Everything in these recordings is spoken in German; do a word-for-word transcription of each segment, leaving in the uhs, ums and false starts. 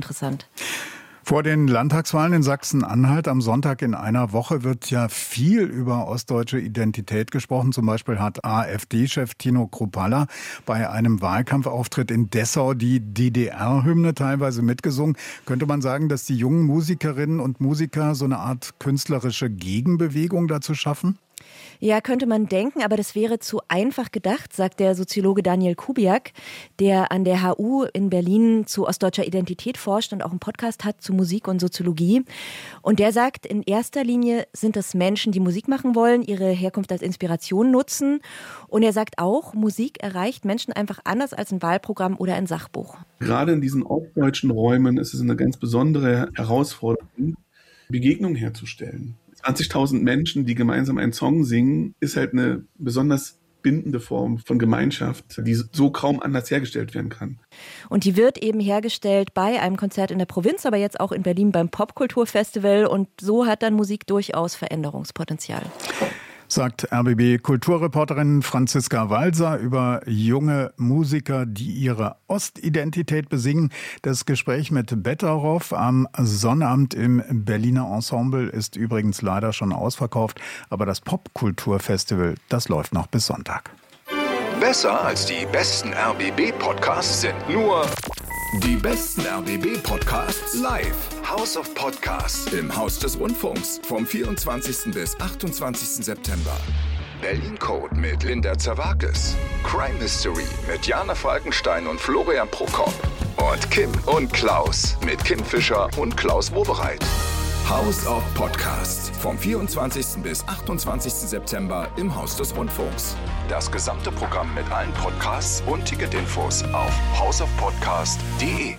interessant. Vor den Landtagswahlen in Sachsen-Anhalt am Sonntag in einer Woche wird ja viel über ostdeutsche Identität gesprochen. Zum Beispiel hat AfD-Chef Tino Kruppalla bei einem Wahlkampfauftritt in Dessau die D D R-Hymne teilweise mitgesungen. Könnte man sagen, dass die jungen Musikerinnen und Musiker so eine Art künstlerische Gegenbewegung dazu schaffen? Ja, könnte man denken, aber das wäre zu einfach gedacht, sagt der Soziologe Daniel Kubiak, der an der H U in Berlin zu ostdeutscher Identität forscht und auch einen Podcast hat zu Musik und Soziologie. Und der sagt, in erster Linie sind es Menschen, die Musik machen wollen, ihre Herkunft als Inspiration nutzen. Und er sagt auch, Musik erreicht Menschen einfach anders als ein Wahlprogramm oder ein Sachbuch. Gerade in diesen ostdeutschen Räumen ist es eine ganz besondere Herausforderung, Begegnungen herzustellen. zwanzigtausend Menschen, die gemeinsam einen Song singen, ist halt eine besonders bindende Form von Gemeinschaft, die so kaum anders hergestellt werden kann. Und die wird eben hergestellt bei einem Konzert in der Provinz, aber jetzt auch in Berlin beim Popkulturfestival. Und so hat dann Musik durchaus Veränderungspotenzial. Sagt R B B-Kulturreporterin Franziska Walser über junge Musiker, die ihre Ostidentität besingen. Das Gespräch mit Betteroff am Sonnabend im Berliner Ensemble ist übrigens leider schon ausverkauft. Aber das Popkulturfestival, das läuft noch bis Sonntag. Besser als die besten R B B-Podcasts sind nur die besten R B B-Podcasts live. House of Podcasts im Haus des Rundfunks vom vierundzwanzigsten bis achtundzwanzigsten September. Berlin Code mit Linda Zerwakis. Crime Mystery mit Jana Falkenstein und Florian Prokop. Und Kim und Klaus mit Kim Fischer und Klaus Wobereit. House of Podcasts vom vierundzwanzigsten bis achtundzwanzigsten September im Haus des Rundfunks. Das gesamte Programm mit allen Podcasts und Ticketinfos auf house of podcast punkt de.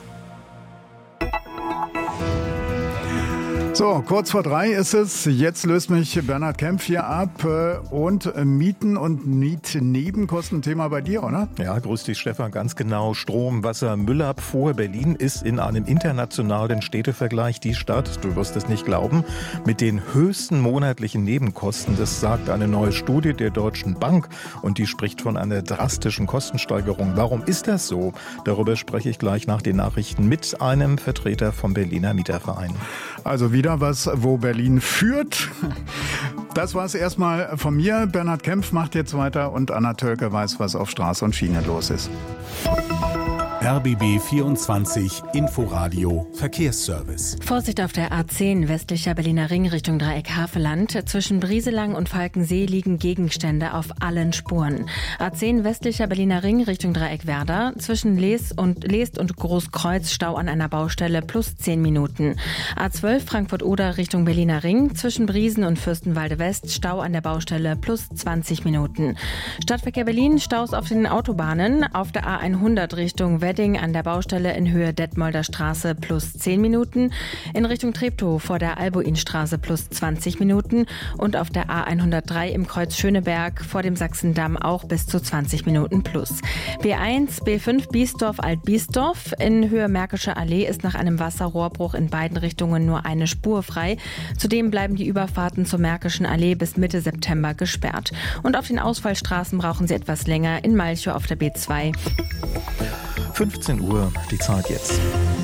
So, kurz vor drei ist es. Jetzt löst mich Bernhard Kempf hier ab. Und Mieten und Mietnebenkosten, Thema bei dir, oder? Ja, grüß dich, Stefan. Ganz genau. Strom, Wasser, Müllabfuhr. Berlin ist in einem internationalen Städtevergleich die Stadt, du wirst es nicht glauben, mit den höchsten monatlichen Nebenkosten. Das sagt eine neue Studie der Deutschen Bank. Und die spricht von einer drastischen Kostensteigerung. Warum ist das so? Darüber spreche ich gleich nach den Nachrichten mit einem Vertreter vom Berliner Mieterverein. Also wieder was, wo Berlin führt. Das war es erstmal von mir. Bernhard Kempf macht jetzt weiter und Anna Tölke weiß, was auf Straße und Schiene los ist. R B B vierundzwanzig Inforadio Verkehrsservice. Vorsicht auf der A zehn westlicher Berliner Ring Richtung Dreieck Havelland. Zwischen Brieselang und Falkensee liegen Gegenstände auf allen Spuren. A zehn westlicher Berliner Ring Richtung Dreieck Werder. Zwischen Leest und, Leest und Großkreuz Stau an einer Baustelle plus zehn Minuten. A zwölf Frankfurt-Oder Richtung Berliner Ring. Zwischen Briesen und Fürstenwalde West Stau an der Baustelle plus zwanzig Minuten. Stadtverkehr Berlin, Staus auf den Autobahnen. Auf der A hundert Richtung Wedding an der Baustelle in Höhe Detmolder Straße plus zehn Minuten, in Richtung Treptow vor der Albuinstraße plus zwanzig Minuten und auf der A hundertdrei im Kreuz Schöneberg vor dem Sachsendamm auch bis zu zwanzig Minuten plus. B eins, B fünf Biesdorf Alt-Biesdorf in Höhe Märkische Allee ist nach einem Wasserrohrbruch in beiden Richtungen nur eine Spur frei. Zudem bleiben die Überfahrten zur Märkischen Allee bis Mitte September gesperrt. Und auf den Ausfallstraßen brauchen sie etwas länger in Malchow auf der B zwei. fünfzehn Uhr, die Zeit jetzt.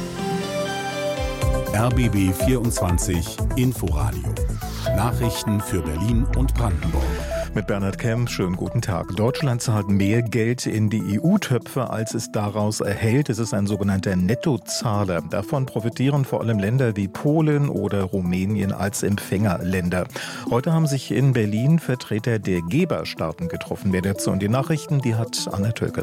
R B B vierundzwanzig Inforadio. Nachrichten für Berlin und Brandenburg. Mit Bernhard Kempf, schönen guten Tag. Deutschland zahlt mehr Geld in die E U-Töpfe, als es daraus erhält. Es ist ein sogenannter Nettozahler. Davon profitieren vor allem Länder wie Polen oder Rumänien als Empfängerländer. Heute haben sich in Berlin Vertreter der Geberstaaten getroffen. Wer dazu und die Nachrichten, die hat Anna Tölke.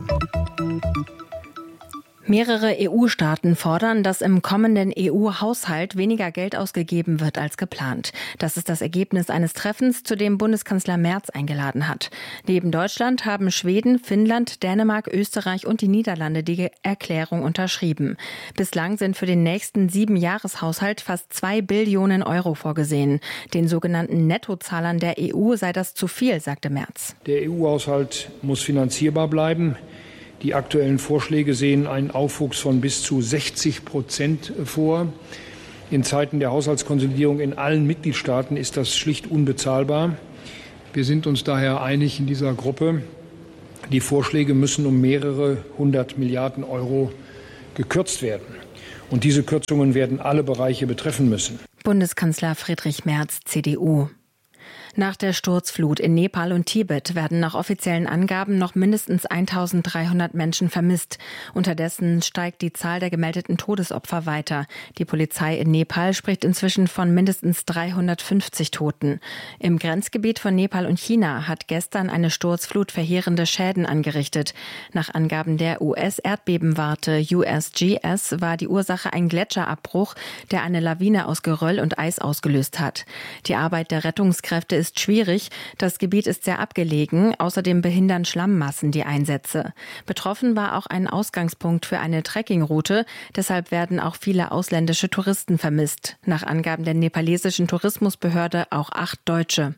Mehrere E U-Staaten fordern, dass im kommenden E U-Haushalt weniger Geld ausgegeben wird als geplant. Das ist das Ergebnis eines Treffens, zu dem Bundeskanzler Merz eingeladen hat. Neben Deutschland haben Schweden, Finnland, Dänemark, Österreich und die Niederlande die Erklärung unterschrieben. Bislang sind für den nächsten Siebenjahreshaushalt fast zwei Billionen Euro vorgesehen. Den sogenannten Nettozahlern der E U sei das zu viel, sagte Merz. Der E U-Haushalt muss finanzierbar bleiben. Die aktuellen Vorschläge sehen einen Aufwuchs von bis zu sechzig Prozent vor. In Zeiten der Haushaltskonsolidierung in allen Mitgliedstaaten ist das schlicht unbezahlbar. Wir sind uns daher einig in dieser Gruppe, die Vorschläge müssen um mehrere hundert Milliarden Euro gekürzt werden. Und diese Kürzungen werden alle Bereiche betreffen müssen. Bundeskanzler Friedrich Merz, C D U. Nach der Sturzflut in Nepal und Tibet werden nach offiziellen Angaben noch mindestens eintausenddreihundert Menschen vermisst. Unterdessen steigt die Zahl der gemeldeten Todesopfer weiter. Die Polizei in Nepal spricht inzwischen von mindestens dreihundertfünfzig Toten. Im Grenzgebiet von Nepal und China hat gestern eine Sturzflut verheerende Schäden angerichtet. Nach Angaben der U S-Erdbebenwarte U S G S war die Ursache ein Gletscherabbruch, der eine Lawine aus Geröll und Eis ausgelöst hat. Die Arbeit der Rettungskräfte ist ist schwierig. Das Gebiet ist sehr abgelegen. Außerdem behindern Schlammmassen die Einsätze. Betroffen war auch ein Ausgangspunkt für eine Trekkingroute. Deshalb werden auch viele ausländische Touristen vermisst. Nach Angaben der nepalesischen Tourismusbehörde auch acht Deutsche.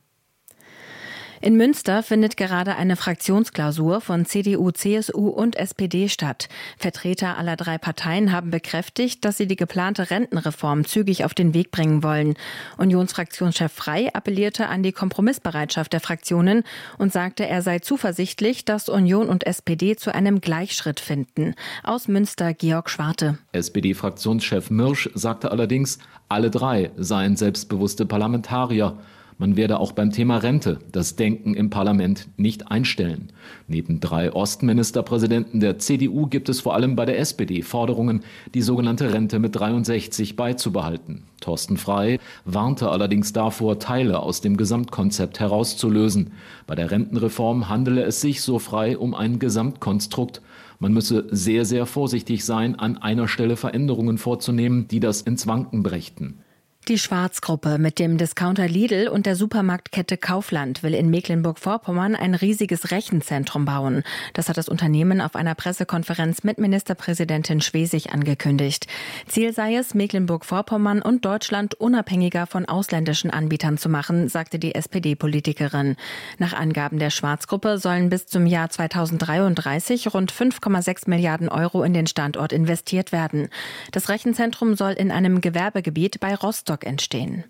In Münster findet gerade eine Fraktionsklausur von C D U, C S U und S P D statt. Vertreter aller drei Parteien haben bekräftigt, dass sie die geplante Rentenreform zügig auf den Weg bringen wollen. Unionsfraktionschef Frey appellierte an die Kompromissbereitschaft der Fraktionen und sagte, er sei zuversichtlich, dass Union und S P D zu einem Gleichschritt finden. Aus Münster Georg Schwarte. S P D-Fraktionschef Mirsch sagte allerdings, alle drei seien selbstbewusste Parlamentarier. Man werde auch beim Thema Rente das Denken im Parlament nicht einstellen. Neben drei Ostministerpräsidenten der C D U gibt es vor allem bei der S P D Forderungen, die sogenannte Rente mit dreiundsechzig beizubehalten. Thorsten Frey warnte allerdings davor, Teile aus dem Gesamtkonzept herauszulösen. Bei der Rentenreform handele es sich, so Frey, um ein Gesamtkonstrukt. Man müsse sehr, sehr vorsichtig sein, an einer Stelle Veränderungen vorzunehmen, die das ins Wanken brächten. Die Schwarz-Gruppe mit dem Discounter Lidl und der Supermarktkette Kaufland will in Mecklenburg-Vorpommern ein riesiges Rechenzentrum bauen. Das hat das Unternehmen auf einer Pressekonferenz mit Ministerpräsidentin Schwesig angekündigt. Ziel sei es, Mecklenburg-Vorpommern und Deutschland unabhängiger von ausländischen Anbietern zu machen, sagte die S P D-Politikerin. Nach Angaben der Schwarz-Gruppe sollen bis zum Jahr zweitausenddreiunddreißig rund fünf Komma sechs Milliarden Euro in den Standort investiert werden. Das Rechenzentrum soll in einem Gewerbegebiet bei Rostock entstehen.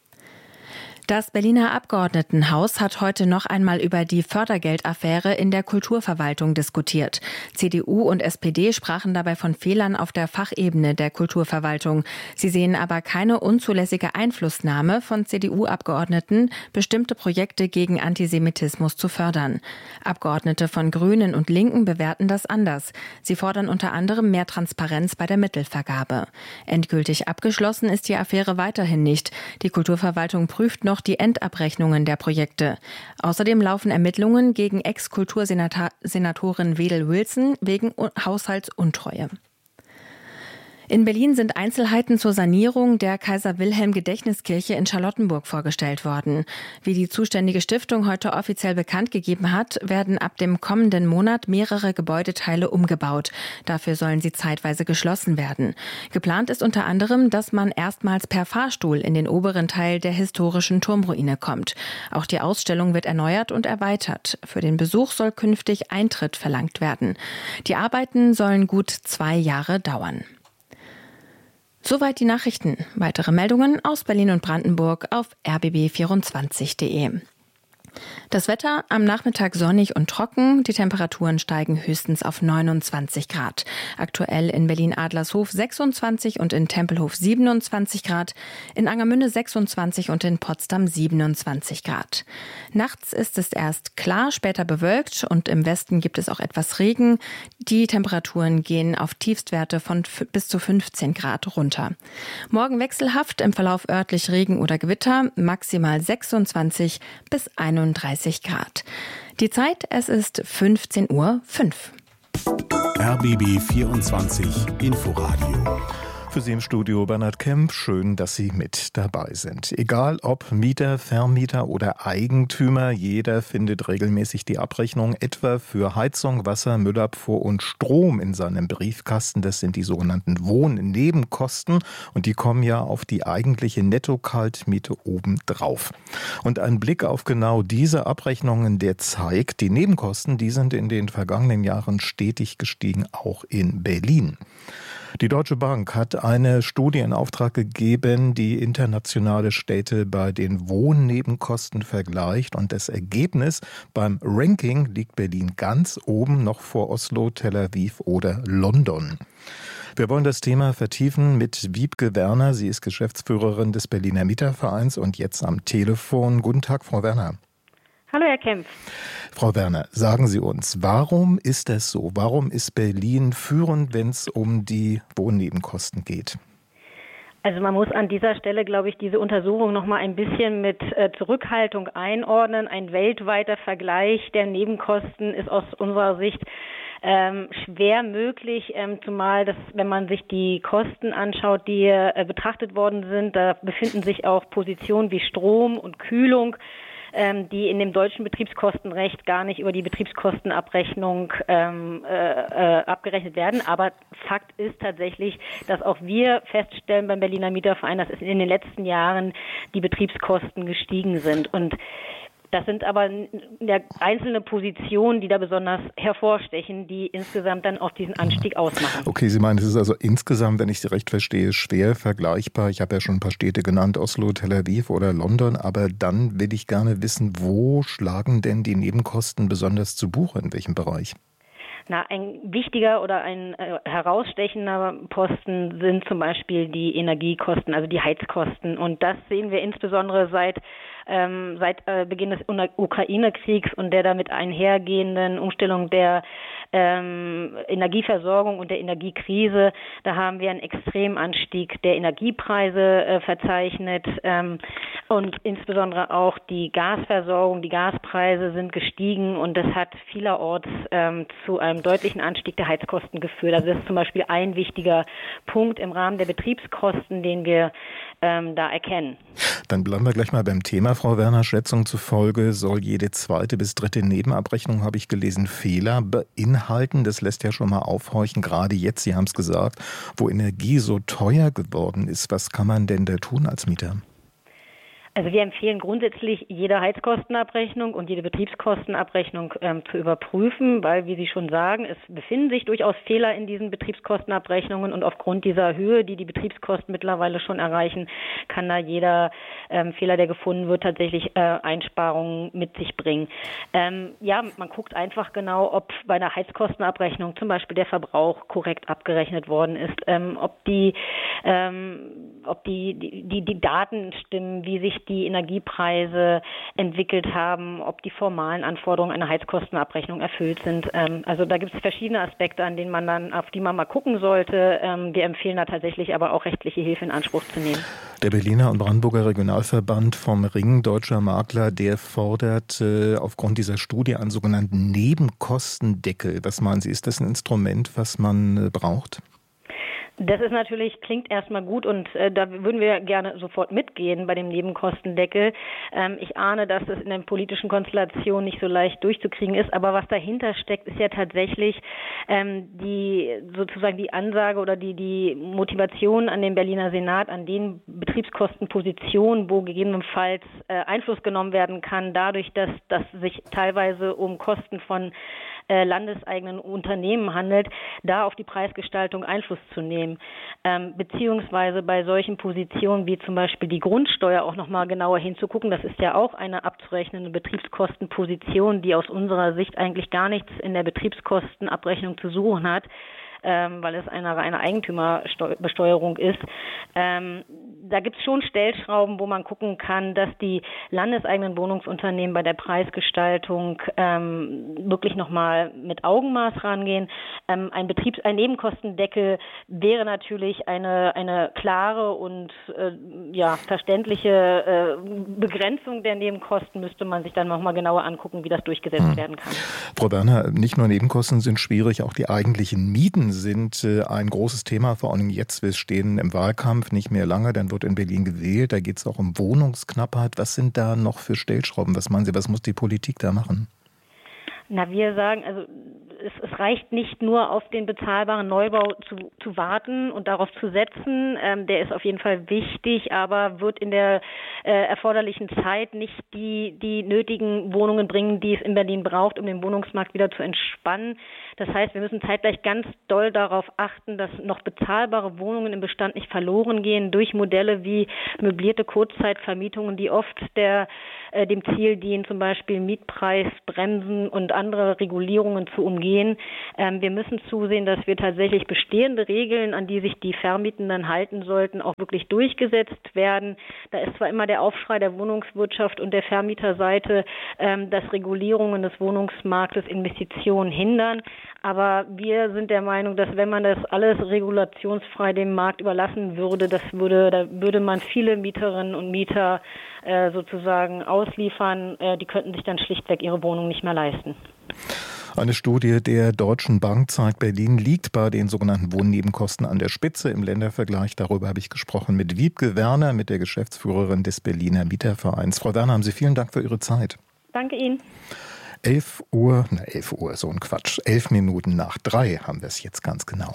Das Berliner Abgeordnetenhaus hat heute noch einmal über die Fördergeldaffäre in der Kulturverwaltung diskutiert. C D U und S P D sprachen dabei von Fehlern auf der Fachebene der Kulturverwaltung. Sie sehen aber keine unzulässige Einflussnahme von C D U-Abgeordneten, bestimmte Projekte gegen Antisemitismus zu fördern. Abgeordnete von Grünen und Linken bewerten das anders. Sie fordern unter anderem mehr Transparenz bei der Mittelvergabe. Endgültig abgeschlossen ist die Affäre weiterhin nicht. Die Kulturverwaltung prüft noch die Endabrechnungen der Projekte. Außerdem laufen Ermittlungen gegen Ex-Kultursenatorin Wedel Wilson wegen Haushaltsuntreue. In Berlin sind Einzelheiten zur Sanierung der Kaiser-Wilhelm-Gedächtniskirche in Charlottenburg vorgestellt worden. Wie die zuständige Stiftung heute offiziell bekannt gegeben hat, werden ab dem kommenden Monat mehrere Gebäudeteile umgebaut. Dafür sollen sie zeitweise geschlossen werden. Geplant ist unter anderem, dass man erstmals per Fahrstuhl in den oberen Teil der historischen Turmruine kommt. Auch die Ausstellung wird erneuert und erweitert. Für den Besuch soll künftig Eintritt verlangt werden. Die Arbeiten sollen gut zwei Jahre dauern. Soweit die Nachrichten. Weitere Meldungen aus Berlin und Brandenburg auf r b b vierundzwanzig punkt d e. Das Wetter am Nachmittag sonnig und trocken. Die Temperaturen steigen höchstens auf neunundzwanzig Grad. Aktuell in Berlin-Adlershof sechsundzwanzig und in Tempelhof siebenundzwanzig Grad. In Angermünde sechsundzwanzig und in Potsdam siebenundzwanzig Grad. Nachts ist es erst klar, später bewölkt und im Westen gibt es auch etwas Regen. Die Temperaturen gehen auf Tiefstwerte von bis zu fünfzehn Grad runter. Morgen wechselhaft, im Verlauf örtlich Regen oder Gewitter, maximal sechsundzwanzig bis einunddreißig Grad. Die Zeit, es ist fünfzehn Uhr fünf. R B B vierundzwanzig Inforadio. Für Sie im Studio Bernhard Kemp. Schön, dass Sie mit dabei sind. Egal ob Mieter, Vermieter oder Eigentümer, jeder findet regelmäßig die Abrechnung etwa für Heizung, Wasser, Müllabfuhr und Strom in seinem Briefkasten. Das sind die sogenannten Wohnnebenkosten und die kommen ja auf die eigentliche Netto-Kaltmiete obendrauf. Und ein Blick auf genau diese Abrechnungen, der zeigt, die Nebenkosten, die sind in den vergangenen Jahren stetig gestiegen, auch in Berlin. Die Deutsche Bank hat eine Studie in Auftrag gegeben, die internationale Städte bei den Wohnnebenkosten vergleicht. Und das Ergebnis: beim Ranking liegt Berlin ganz oben, noch vor Oslo, Tel Aviv oder London. Wir wollen das Thema vertiefen mit Wiebke Werner. Sie ist Geschäftsführerin des Berliner Mietervereins und jetzt am Telefon. Guten Tag, Frau Werner. Hallo, Herr Kempf. Frau Werner, sagen Sie uns, warum ist das so? Warum ist Berlin führend, wenn es um die Wohnnebenkosten geht? Also man muss an dieser Stelle, glaube ich, diese Untersuchung noch mal ein bisschen mit äh, Zurückhaltung einordnen. Ein weltweiter Vergleich der Nebenkosten ist aus unserer Sicht ähm, schwer möglich, ähm, zumal das, wenn man sich die Kosten anschaut, die äh, betrachtet worden sind, da befinden sich auch Positionen wie Strom und Kühlung, die in dem deutschen Betriebskostenrecht gar nicht über die Betriebskostenabrechnung ähm, äh, abgerechnet werden. Aber Fakt ist tatsächlich, dass auch wir feststellen beim Berliner Mieterverein, dass es in den letzten Jahren die Betriebskosten gestiegen sind. Und das sind aber einzelne Positionen, die da besonders hervorstechen, die insgesamt dann auch diesen Anstieg ausmachen. Okay, Sie meinen, es ist also insgesamt, wenn ich Sie recht verstehe, schwer vergleichbar. Ich habe ja schon ein paar Städte genannt, Oslo, Tel Aviv oder London. Aber dann will ich gerne wissen, wo schlagen denn die Nebenkosten besonders zu Buche, in welchem Bereich? Na, ein wichtiger oder ein äh, herausstechender Posten sind zum Beispiel die Energiekosten, also die Heizkosten. Und das sehen wir insbesondere seit ähm, seit äh, Beginn des Ukraine-Kriegs und der damit einhergehenden Umstellung der ähm, Energieversorgung und der Energiekrise. Da haben wir einen extremen Anstieg der Energiepreise äh, verzeichnet ähm, und insbesondere auch die Gasversorgung, die Gaspreise sind gestiegen und das hat vielerorts ähm, zu einem deutlichen Anstieg der Heizkosten geführt. Also das ist zum Beispiel ein wichtiger Punkt im Rahmen der Betriebskosten, den wir ähm, da erkennen. Dann bleiben wir gleich mal beim Thema, Frau Werner. Schätzung zufolge soll jede zweite bis dritte Nebenabrechnung, habe ich gelesen, Fehler beinhalten. Das lässt ja schon mal aufhorchen, gerade jetzt, Sie haben es gesagt, wo Energie so teuer geworden ist. Was kann man denn da tun als Mieter? Also wir empfehlen grundsätzlich, jede Heizkostenabrechnung und jede Betriebskostenabrechnung ähm, zu überprüfen, weil, wie Sie schon sagen, es befinden sich durchaus Fehler in diesen Betriebskostenabrechnungen und aufgrund dieser Höhe, die die Betriebskosten mittlerweile schon erreichen, kann da jeder ähm, Fehler, der gefunden wird, tatsächlich äh, Einsparungen mit sich bringen. Ähm, ja, man guckt einfach genau, ob bei einer Heizkostenabrechnung zum Beispiel der Verbrauch korrekt abgerechnet worden ist, ähm, ob die, ähm, ob die, die, die Daten stimmen, wie sich die Energiepreise entwickelt haben, ob die formalen Anforderungen einer Heizkostenabrechnung erfüllt sind. Ähm, also da gibt es verschiedene Aspekte, an denen man dann, auf die man mal gucken sollte. Ähm, wir empfehlen da tatsächlich aber auch rechtliche Hilfe in Anspruch zu nehmen. Der Berliner und Brandenburger Regionalverband vom Ring Deutscher Makler, der fordert äh, aufgrund dieser Studie einen sogenannten Nebenkostendeckel. Was meinen Sie, ist das ein Instrument, was man äh, braucht? Das ist natürlich, klingt erstmal gut und äh, da würden wir gerne sofort mitgehen bei dem Nebenkostendeckel. Ähm, ich ahne, dass es in der politischen Konstellation nicht so leicht durchzukriegen ist, aber was dahinter steckt, ist ja tatsächlich ähm, die sozusagen die Ansage oder die die Motivation an den Berliner Senat, an den Betriebskostenpositionen, wo gegebenenfalls äh, Einfluss genommen werden kann, dadurch, dass das sich teilweise um Kosten von äh, landeseigenen Unternehmen handelt, da auf die Preisgestaltung Einfluss zu nehmen. Ähm, beziehungsweise bei solchen Positionen wie zum Beispiel die Grundsteuer auch nochmal genauer hinzugucken. Das ist ja auch eine abzurechnende Betriebskostenposition, die aus unserer Sicht eigentlich gar nichts in der Betriebskostenabrechnung zu suchen hat, ähm, weil es eine reine Eigentümerbesteuerung ist. Ähm, da gibt es schon Stellschrauben, wo man gucken kann, dass die landeseigenen Wohnungsunternehmen bei der Preisgestaltung ähm, wirklich nochmal mit Augenmaß rangehen. Ähm, ein Betriebs-, ein Nebenkostendeckel wäre natürlich eine, eine klare und äh, ja, verständliche äh, Begrenzung der Nebenkosten, müsste man sich dann nochmal genauer angucken, wie das durchgesetzt hm. werden kann. Frau Werner, nicht nur Nebenkosten sind schwierig, auch die eigentlichen Mieten sind äh, ein großes Thema, vor allem jetzt. Wir stehen im Wahlkampf, nicht mehr lange, dann wird in Berlin gewählt, da geht es auch um Wohnungsknappheit. Was sind da noch für Stellschrauben? Was meinen Sie, was muss die Politik da machen? Na, wir sagen, also es, es reicht nicht nur auf den bezahlbaren Neubau zu, zu warten und darauf zu setzen. Ähm, der ist auf jeden Fall wichtig, aber wird in der äh, erforderlichen Zeit nicht die, die nötigen Wohnungen bringen, die es in Berlin braucht, um den Wohnungsmarkt wieder zu entspannen. Das heißt, wir müssen zeitgleich ganz doll darauf achten, dass noch bezahlbare Wohnungen im Bestand nicht verloren gehen durch Modelle wie möblierte Kurzzeitvermietungen, die oft der, äh, dem Ziel dienen, zum Beispiel Mietpreisbremsen und andere Regulierungen zu umgehen. Ähm, wir müssen zusehen, dass wir tatsächlich bestehende Regeln, an die sich die Vermietenden halten sollten, auch wirklich durchgesetzt werden. Da ist zwar immer der Aufschrei der Wohnungswirtschaft und der Vermieterseite, ähm, dass Regulierungen des Wohnungsmarktes Investitionen hindern. Aber wir sind der Meinung, dass wenn man das alles regulationsfrei dem Markt überlassen würde, das würde, da würde man viele Mieterinnen und Mieter äh, sozusagen ausliefern. Äh, die könnten sich dann schlichtweg ihre Wohnung nicht mehr leisten. Eine Studie der Deutschen Bank zeigt, Berlin liegt bei den sogenannten Wohnnebenkosten an der Spitze im Ländervergleich. Darüber habe ich gesprochen mit Wiebke Werner, mit der Geschäftsführerin des Berliner Mietervereins. Frau Werner, haben Sie vielen Dank für Ihre Zeit. Danke Ihnen. Elf Uhr, na elf Uhr, so ein Quatsch. Elf Minuten nach drei haben wir es jetzt ganz genau.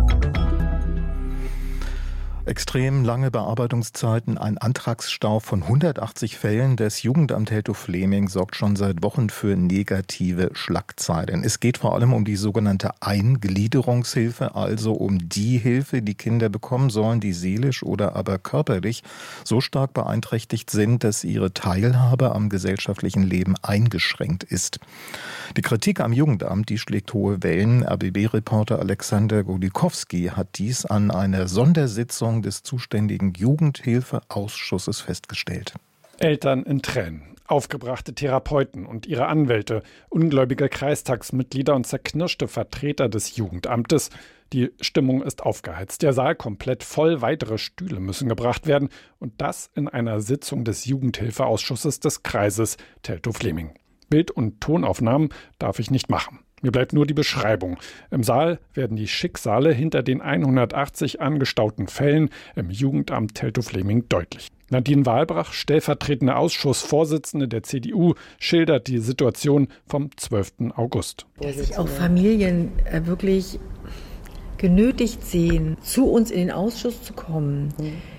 Extrem lange Bearbeitungszeiten, ein Antragsstau von hundertachtzig Fällen. Das Jugendamt Teltow-Fleming sorgt schon seit Wochen für negative Schlagzeilen. Es geht vor allem um die sogenannte Eingliederungshilfe, also um die Hilfe, die Kinder bekommen sollen, die seelisch oder aber körperlich so stark beeinträchtigt sind, dass ihre Teilhabe am gesellschaftlichen Leben eingeschränkt ist. Die Kritik am Jugendamt, die schlägt hohe Wellen. R B B-Reporter Alexander Golikowski hat dies an einer Sondersitzung des zuständigen Jugendhilfeausschusses festgestellt. Eltern in Tränen, aufgebrachte Therapeuten und ihre Anwälte, ungläubige Kreistagsmitglieder und zerknirschte Vertreter des Jugendamtes. Die Stimmung ist aufgeheizt, der Saal komplett voll, weitere Stühle müssen gebracht werden und das in einer Sitzung des Jugendhilfeausschusses des Kreises Teltow-Fleming. Bild- und Tonaufnahmen darf ich nicht machen. Mir bleibt nur die Beschreibung. Im Saal werden die Schicksale hinter den hundertachtzig angestauten Fällen im Jugendamt Teltow-Fleming deutlich. Nadine Wahlbrach, stellvertretende Ausschussvorsitzende der C D U, schildert die Situation vom zwölften August. Dass sich auch Familien wirklich genötigt sehen, zu uns in den Ausschuss zu kommen,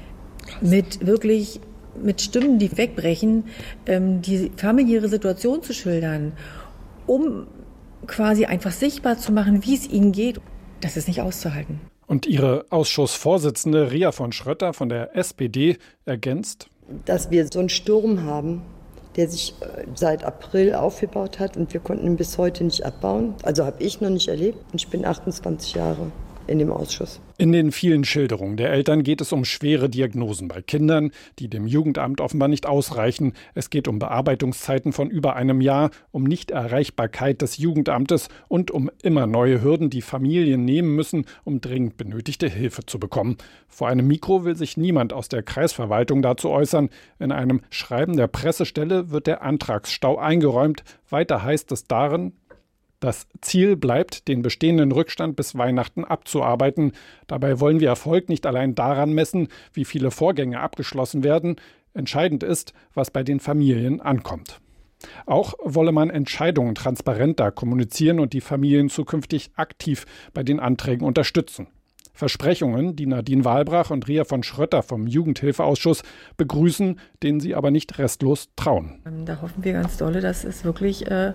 mit wirklich mit Stimmen, die wegbrechen, die familiäre Situation zu schildern, um quasi einfach sichtbar zu machen, wie es ihnen geht. Das ist nicht auszuhalten. Und ihre Ausschussvorsitzende Ria von Schrötter von der S P D ergänzt, dass wir so einen Sturm haben, der sich seit April aufgebaut hat und wir konnten ihn bis heute nicht abbauen. Also habe ich noch nicht erlebt und ich bin achtundzwanzig Jahre in dem Ausschuss. In den vielen Schilderungen der Eltern geht es um schwere Diagnosen bei Kindern, die dem Jugendamt offenbar nicht ausreichen. Es geht um Bearbeitungszeiten von über einem Jahr, um Nichterreichbarkeit des Jugendamtes und um immer neue Hürden, die Familien nehmen müssen, um dringend benötigte Hilfe zu bekommen. Vor einem Mikro will sich niemand aus der Kreisverwaltung dazu äußern. In einem Schreiben der Pressestelle wird der Antragsstau eingeräumt. Weiter heißt es darin: Das Ziel bleibt, den bestehenden Rückstand bis Weihnachten abzuarbeiten. Dabei wollen wir Erfolg nicht allein daran messen, wie viele Vorgänge abgeschlossen werden. Entscheidend ist, was bei den Familien ankommt. Auch wolle man Entscheidungen transparenter kommunizieren und die Familien zukünftig aktiv bei den Anträgen unterstützen. Versprechungen, die Nadine Wahlbrach und Ria von Schrötter vom Jugendhilfeausschuss begrüßen, denen sie aber nicht restlos trauen. Da hoffen wir ganz dolle, dass es wirklich... Äh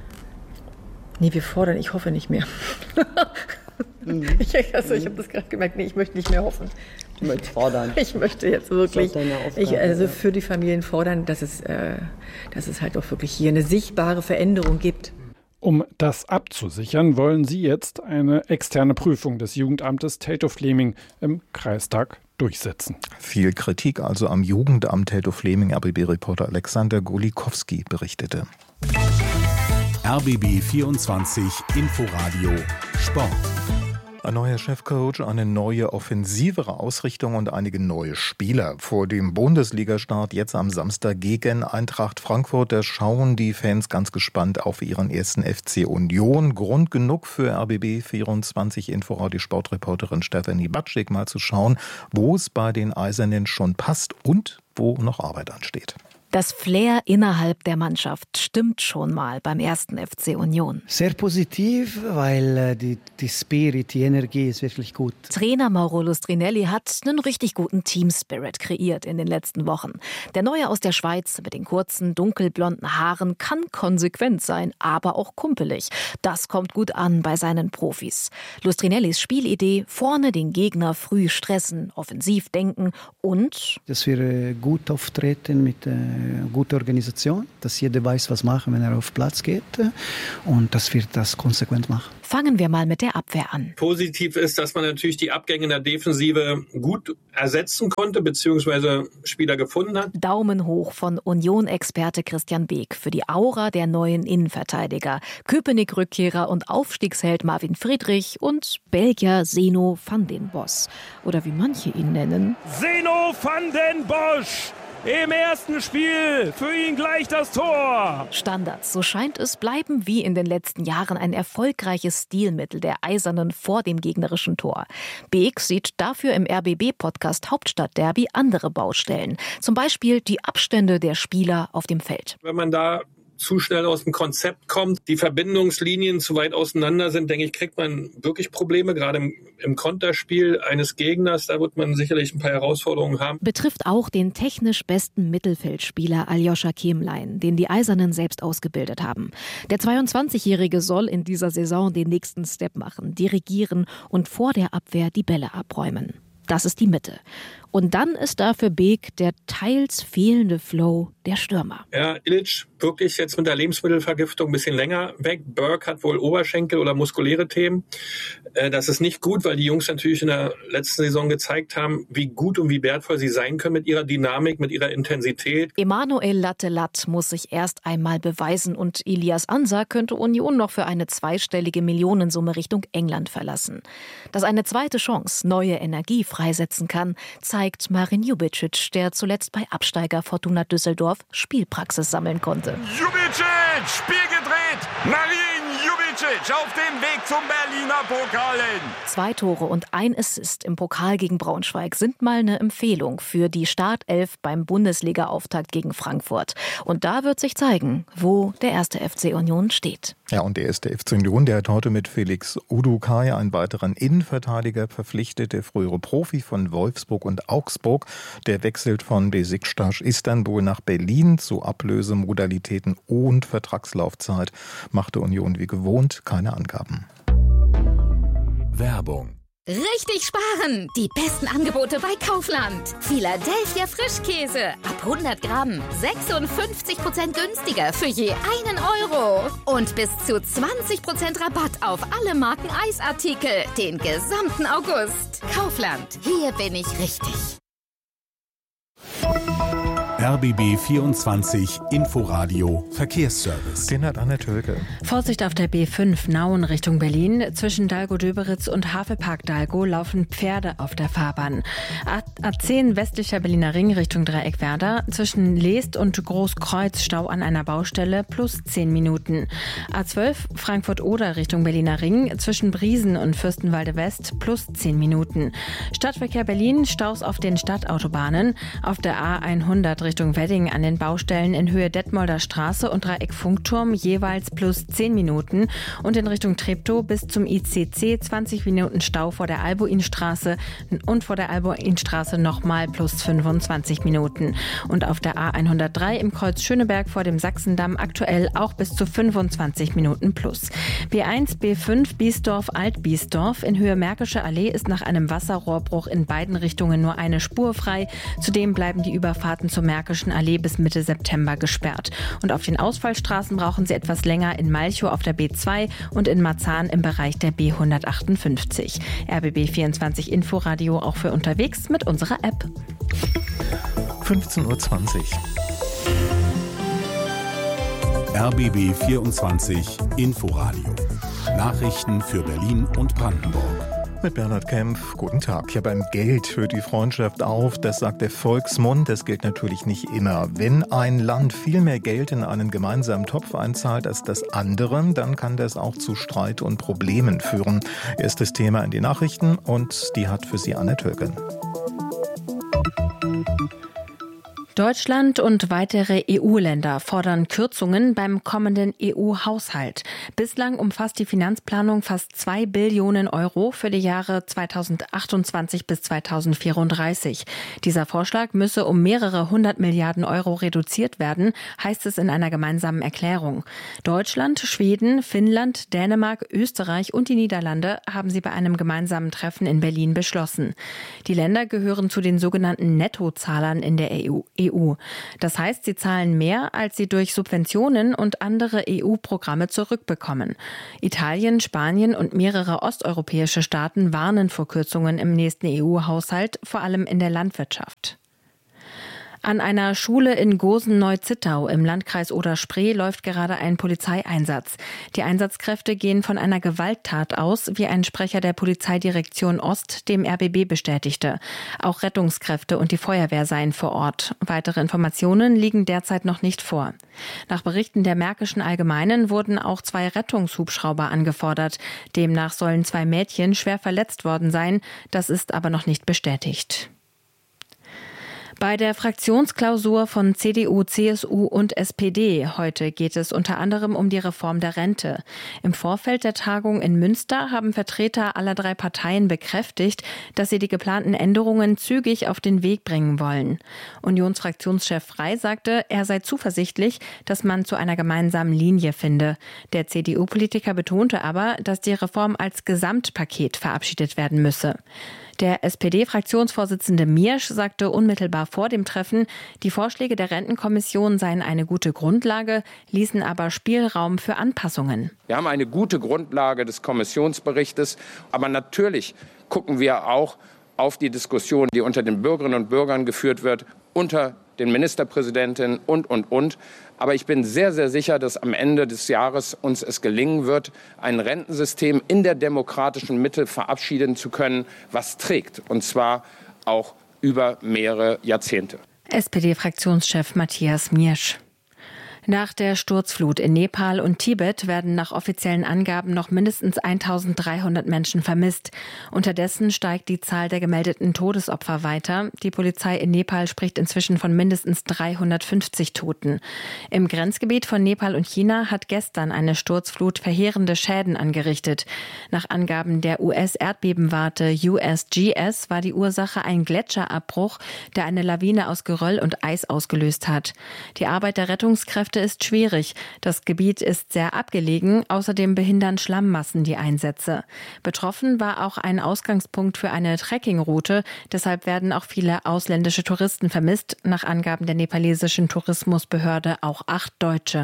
Nee, wir fordern, ich hoffe nicht mehr. Mhm. ich also, ich habe das gerade gemerkt, nee, ich möchte nicht mehr hoffen. Du möchtest fordern. Ich möchte jetzt wirklich, ich, also für die Familien fordern, dass es, äh, dass es halt auch wirklich hier eine sichtbare Veränderung gibt. Um das abzusichern, wollen Sie jetzt eine externe Prüfung des Jugendamtes Teltow-Fleming im Kreistag durchsetzen. Viel Kritik also am Jugendamt Teltow-Fleming. R B B-Reporter Alexander Golikowski berichtete. R B B vierundzwanzig Inforadio Sport. Ein neuer Chefcoach, eine neue offensivere Ausrichtung und einige neue Spieler. Vor dem Bundesligastart jetzt am Samstag gegen Eintracht Frankfurt, da schauen die Fans ganz gespannt auf ihren ersten F C Union. Grund genug für R B B vierundzwanzig Inforadio Sportreporterin Stefanie Batschik mal zu schauen, wo es bei den Eisernen schon passt und wo noch Arbeit ansteht. Das Flair innerhalb der Mannschaft stimmt schon mal beim ersten F C Union. Sehr positiv, weil äh, die, die Spirit, die Energie ist wirklich gut. Trainer Mauro Lustrinelli hat einen richtig guten Team-Spirit kreiert in den letzten Wochen. Der Neue aus der Schweiz mit den kurzen, dunkelblonden Haaren kann konsequent sein, aber auch kumpelig. Das kommt gut an bei seinen Profis. Lustrinellis Spielidee, vorne den Gegner früh stressen, offensiv denken und... Dass wir äh, gut auftreten mit äh, guter Organisation, dass jeder weiß, was machen, wenn er auf Platz geht und dass wir das konsequent machen. Fangen wir mal mit der Abwehr an. Positiv ist, dass man natürlich die Abgänge in der Defensive gut ersetzen konnte, beziehungsweise Spieler gefunden hat. Daumen hoch von Union-Experte Christian Beek für die Aura der neuen Innenverteidiger. Köpenick-Rückkehrer und Aufstiegsheld Marvin Friedrich und Belgier Zeno van den Bosch. Oder wie manche ihn nennen. Zeno van den Bosch! Im ersten Spiel für ihn gleich das Tor. Standards, so scheint es, bleiben wie in den letzten Jahren ein erfolgreiches Stilmittel der Eisernen vor dem gegnerischen Tor. Beek sieht dafür im R B B-Podcast Hauptstadtderby andere Baustellen. Zum Beispiel die Abstände der Spieler auf dem Feld. Wenn man da zu schnell aus dem Konzept kommt, die Verbindungslinien zu weit auseinander sind, denke ich, kriegt man wirklich Probleme, gerade im, im Konterspiel eines Gegners. Da wird man sicherlich ein paar Herausforderungen haben. Betrifft auch den technisch besten Mittelfeldspieler Aljoscha Kemlein, den die Eisernen selbst ausgebildet haben. Der zweiundzwanzigjährige soll in dieser Saison den nächsten Step machen, dirigieren und vor der Abwehr die Bälle abräumen. Das ist die Mitte. Und dann ist da für Beek der teils fehlende Flow der Stürmer. Ja, Ilic wirklich jetzt mit der Lebensmittelvergiftung ein bisschen länger weg. Burke hat wohl Oberschenkel oder muskuläre Themen. Das ist nicht gut, weil die Jungs natürlich in der letzten Saison gezeigt haben, wie gut und wie wertvoll sie sein können mit ihrer Dynamik, mit ihrer Intensität. Emanuel Lattelat muss sich erst einmal beweisen und Ilias Ansa könnte Union noch für eine zweistellige Millionensumme Richtung England verlassen. Dass eine zweite Chance neue Energie freisetzen kann, zeigt Marin Jubicic, der zuletzt bei Absteiger Fortuna Düsseldorf Spielpraxis sammeln konnte. Jubicic, Spiel gedreht, Marin Jubicic auf dem Weg zum Berliner Pokal. Zwei Tore und ein Assist im Pokal gegen Braunschweig sind mal eine Empfehlung für die Startelf beim Bundesliga-Auftakt gegen Frankfurt. Und da wird sich zeigen, wo der erste F C Union steht. Ja, und der erste F C Union, der hat heute mit Felix Udukai einen weiteren Innenverteidiger verpflichtet, der frühere Profi von Wolfsburg und Augsburg. Der wechselt von Besiktas Istanbul nach Berlin. Zu Ablösemodalitäten und Vertragslaufzeit machte Union wie gewohnt keine Angaben. Werbung. Richtig sparen! Die besten Angebote bei Kaufland. Philadelphia Frischkäse. Ab hundert Gramm. sechsundfünfzig Prozent günstiger für je einen Euro. Und bis zu zwanzig Prozent Rabatt auf alle Marken Eisartikel. Den gesamten August. Kaufland. Hier bin ich richtig. R B B vierundzwanzig Inforadio Verkehrsservice. Den hat Anne Tölke. Vorsicht auf der B fünf Nauen Richtung Berlin. Zwischen Dalgo-Döberitz und Hafepark Dalgo laufen Pferde auf der Fahrbahn. A zehn westlicher Berliner Ring Richtung Dreieck Werder. Zwischen Leest und Großkreuz Stau an einer Baustelle plus zehn Minuten. A zwölf Frankfurt-Oder Richtung Berliner Ring. Zwischen Briesen und Fürstenwalde West plus zehn Minuten. Stadtverkehr Berlin, Staus auf den Stadtautobahnen. Auf der A hundert Richtung Wedding an den Baustellen in Höhe Detmolder Straße und Dreieck Funkturm jeweils plus zehn Minuten und in Richtung Treptow bis zum I C C zwanzig Minuten Stau vor der Albuinstraße und vor der Albuinstraße nochmal plus fünfundzwanzig Minuten. Und auf der A hundertdrei im Kreuz Schöneberg vor dem Sachsendamm aktuell auch bis zu fünfundzwanzig Minuten plus. B eins, B fünf Biesdorf Alt-Biesdorf in Höhe Märkische Allee ist nach einem Wasserrohrbruch in beiden Richtungen nur eine Spur frei. Zudem bleiben die Überfahrten zur Märkischen Allee bis Mitte September gesperrt. Und auf den Ausfallstraßen brauchen Sie etwas länger in Malchow auf der B zwei und in Marzahn im Bereich der B hundertachtundfünfzig. R B B vierundzwanzig Inforadio auch für unterwegs mit unserer App. fünfzehn Uhr zwanzig. R B B vierundzwanzig Inforadio. Nachrichten für Berlin und Brandenburg. Mit Bernhard Kempf, guten Tag. Ja, beim Geld hört die Freundschaft auf, das sagt der Volksmund. Das gilt natürlich nicht immer. Wenn ein Land viel mehr Geld in einen gemeinsamen Topf einzahlt als das andere, dann kann das auch zu Streit und Problemen führen. Erstes Thema in die Nachrichten und die hat für Sie Anne Tölken. Deutschland und weitere E U-Länder fordern Kürzungen beim kommenden E U-Haushalt. Bislang umfasst die Finanzplanung fast zwei Billionen Euro für die Jahre zweitausendachtundzwanzig bis zweitausendvierunddreißig. Dieser Vorschlag müsse um mehrere hundert Milliarden Euro reduziert werden, heißt es in einer gemeinsamen Erklärung. Deutschland, Schweden, Finnland, Dänemark, Österreich und die Niederlande haben sie bei einem gemeinsamen Treffen in Berlin beschlossen. Die Länder gehören zu den sogenannten Nettozahlern in der E U. E U. Das heißt, sie zahlen mehr, als sie durch Subventionen und andere E U-Programme zurückbekommen. Italien, Spanien und mehrere osteuropäische Staaten warnen vor Kürzungen im nächsten E U-Haushalt, vor allem in der Landwirtschaft. An einer Schule in Gosen-Neu-Zittau im Landkreis Oder-Spree läuft gerade ein Polizeieinsatz. Die Einsatzkräfte gehen von einer Gewalttat aus, wie ein Sprecher der Polizeidirektion Ost dem R B B bestätigte. Auch Rettungskräfte und die Feuerwehr seien vor Ort. Weitere Informationen liegen derzeit noch nicht vor. Nach Berichten der Märkischen Allgemeinen wurden auch zwei Rettungshubschrauber angefordert. Demnach sollen zwei Mädchen schwer verletzt worden sein. Das ist aber noch nicht bestätigt. Bei der Fraktionsklausur von C D U, C S U und S P D heute geht es unter anderem um die Reform der Rente. Im Vorfeld der Tagung in Münster haben Vertreter aller drei Parteien bekräftigt, dass sie die geplanten Änderungen zügig auf den Weg bringen wollen. Unionsfraktionschef Frey sagte, er sei zuversichtlich, dass man zu einer gemeinsamen Linie finde. Der C D U-Politiker betonte aber, dass die Reform als Gesamtpaket verabschiedet werden müsse. Der S P D-Fraktionsvorsitzende Miersch sagte unmittelbar vor dem Treffen, die Vorschläge der Rentenkommission seien eine gute Grundlage, ließen aber Spielraum für Anpassungen. Wir haben eine gute Grundlage des Kommissionsberichtes, aber natürlich gucken wir auch auf die Diskussion, die unter den Bürgerinnen und Bürgern geführt wird, unter den Ministerpräsidentinnen und, und, und. Aber ich bin sehr, sehr sicher, dass am Ende des Jahres uns es gelingen wird, ein Rentensystem in der demokratischen Mitte verabschieden zu können, was trägt. Und zwar auch über mehrere Jahrzehnte. S P D-Fraktionschef Matthias Miersch. Nach der Sturzflut in Nepal und Tibet werden nach offiziellen Angaben noch mindestens eintausenddreihundert Menschen vermisst. Unterdessen steigt die Zahl der gemeldeten Todesopfer weiter. Die Polizei in Nepal spricht inzwischen von mindestens dreihundertfünfzig Toten. Im Grenzgebiet von Nepal und China hat gestern eine Sturzflut verheerende Schäden angerichtet. Nach Angaben der U S-Erdbebenwarte U S G S war die Ursache ein Gletscherabbruch, der eine Lawine aus Geröll und Eis ausgelöst hat. Die Arbeit der Rettungskräfte ist schwierig. Das Gebiet ist sehr abgelegen. Außerdem behindern Schlammmassen die Einsätze. Betroffen war auch ein Ausgangspunkt für eine Trekkingroute. Deshalb werden auch viele ausländische Touristen vermisst. Nach Angaben der nepalesischen Tourismusbehörde auch acht Deutsche.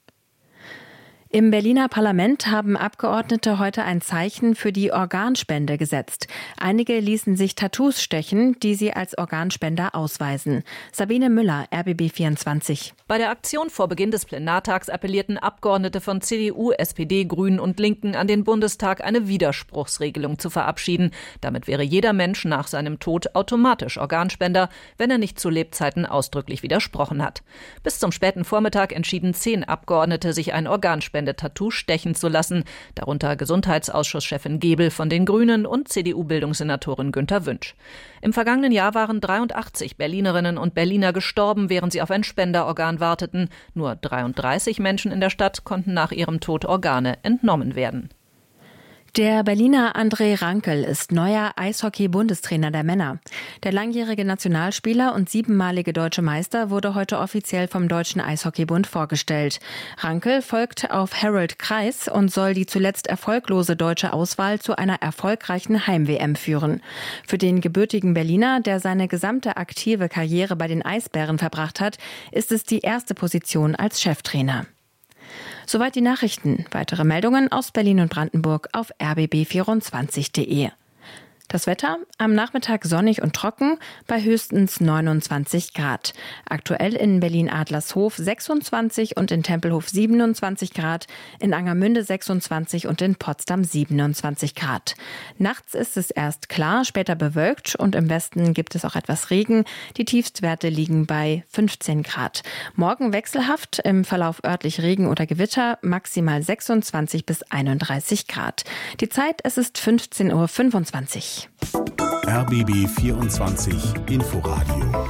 Im Berliner Parlament haben Abgeordnete heute ein Zeichen für die Organspende gesetzt. Einige ließen sich Tattoos stechen, die sie als Organspender ausweisen. Sabine Müller, R B B vierundzwanzig. Bei der Aktion vor Beginn des Plenartags appellierten Abgeordnete von C D U, S P D, Grünen und Linken an den Bundestag, eine Widerspruchsregelung zu verabschieden. Damit wäre jeder Mensch nach seinem Tod automatisch Organspender, wenn er nicht zu Lebzeiten ausdrücklich widersprochen hat. Bis zum späten Vormittag entschieden zehn Abgeordnete, sich ein Organspender Tattoo stechen zu lassen, darunter Gesundheitsausschuschefin Gebel von den Grünen und C D U-Bildungssenatorin Günter Wünsch. Im vergangenen Jahr waren dreiundachtzig Berlinerinnen und Berliner gestorben, während sie auf ein Spenderorgan warteten. Nur dreiunddreißig Menschen in der Stadt konnten nach ihrem Tod Organe entnommen werden. Der Berliner André Rankel ist neuer Eishockey-Bundestrainer der Männer. Der langjährige Nationalspieler und siebenmalige deutsche Meister wurde heute offiziell vom Deutschen Eishockeybund vorgestellt. Rankel folgt auf Harold Kreis und soll die zuletzt erfolglose deutsche Auswahl zu einer erfolgreichen Heim-W M führen. Für den gebürtigen Berliner, der seine gesamte aktive Karriere bei den Eisbären verbracht hat, ist es die erste Position als Cheftrainer. Soweit die Nachrichten. Weitere Meldungen aus Berlin und Brandenburg auf r b b vierundzwanzig punkt d e. Das Wetter am Nachmittag sonnig und trocken bei höchstens neunundzwanzig Grad. Aktuell in Berlin-Adlershof sechsundzwanzig und in Tempelhof siebenundzwanzig Grad, in Angermünde sechsundzwanzig und in Potsdam siebenundzwanzig Grad. Nachts ist es erst klar, später bewölkt und im Westen gibt es auch etwas Regen. Die Tiefstwerte liegen bei fünfzehn Grad. Morgen wechselhaft, im Verlauf örtlich Regen oder Gewitter, maximal sechsundzwanzig bis einunddreißig Grad. Die Zeit, es ist fünfzehn Uhr fünfundzwanzig. R B B vierundzwanzig Inforadio.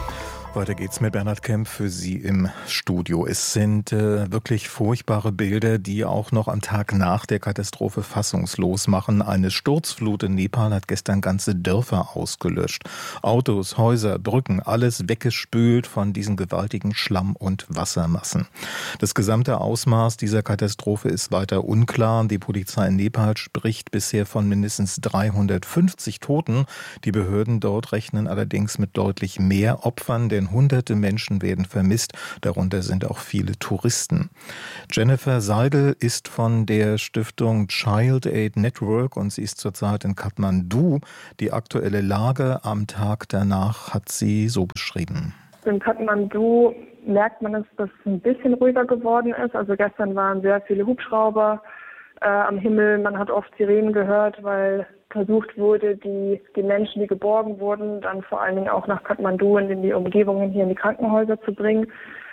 Weiter geht's mit Bernhard Kemp für Sie im Studio. Es sind äh, wirklich furchtbare Bilder, die auch noch am Tag nach der Katastrophe fassungslos machen. Eine Sturzflut in Nepal hat gestern ganze Dörfer ausgelöscht. Autos, Häuser, Brücken, alles weggespült von diesen gewaltigen Schlamm- und Wassermassen. Das gesamte Ausmaß dieser Katastrophe ist weiter unklar. Die Polizei in Nepal spricht bisher von mindestens dreihundertfünfzig Toten. Die Behörden dort rechnen allerdings mit deutlich mehr Opfern, denn hunderte Menschen werden vermisst, darunter sind auch viele Touristen. Jennifer Seidel ist von der Stiftung Child Aid Network und sie ist zurzeit in Kathmandu. Die aktuelle Lage am Tag danach hat sie so beschrieben. In Kathmandu merkt man, dass es ein bisschen ruhiger geworden ist. Also gestern waren sehr viele Hubschrauber äh, am Himmel. Man hat oft Sirenen gehört, weil versucht wurde, die, die Menschen, die geborgen wurden, dann vor allen Dingen auch nach Kathmandu und in die Umgebungen hier in die Krankenhäuser zu bringen.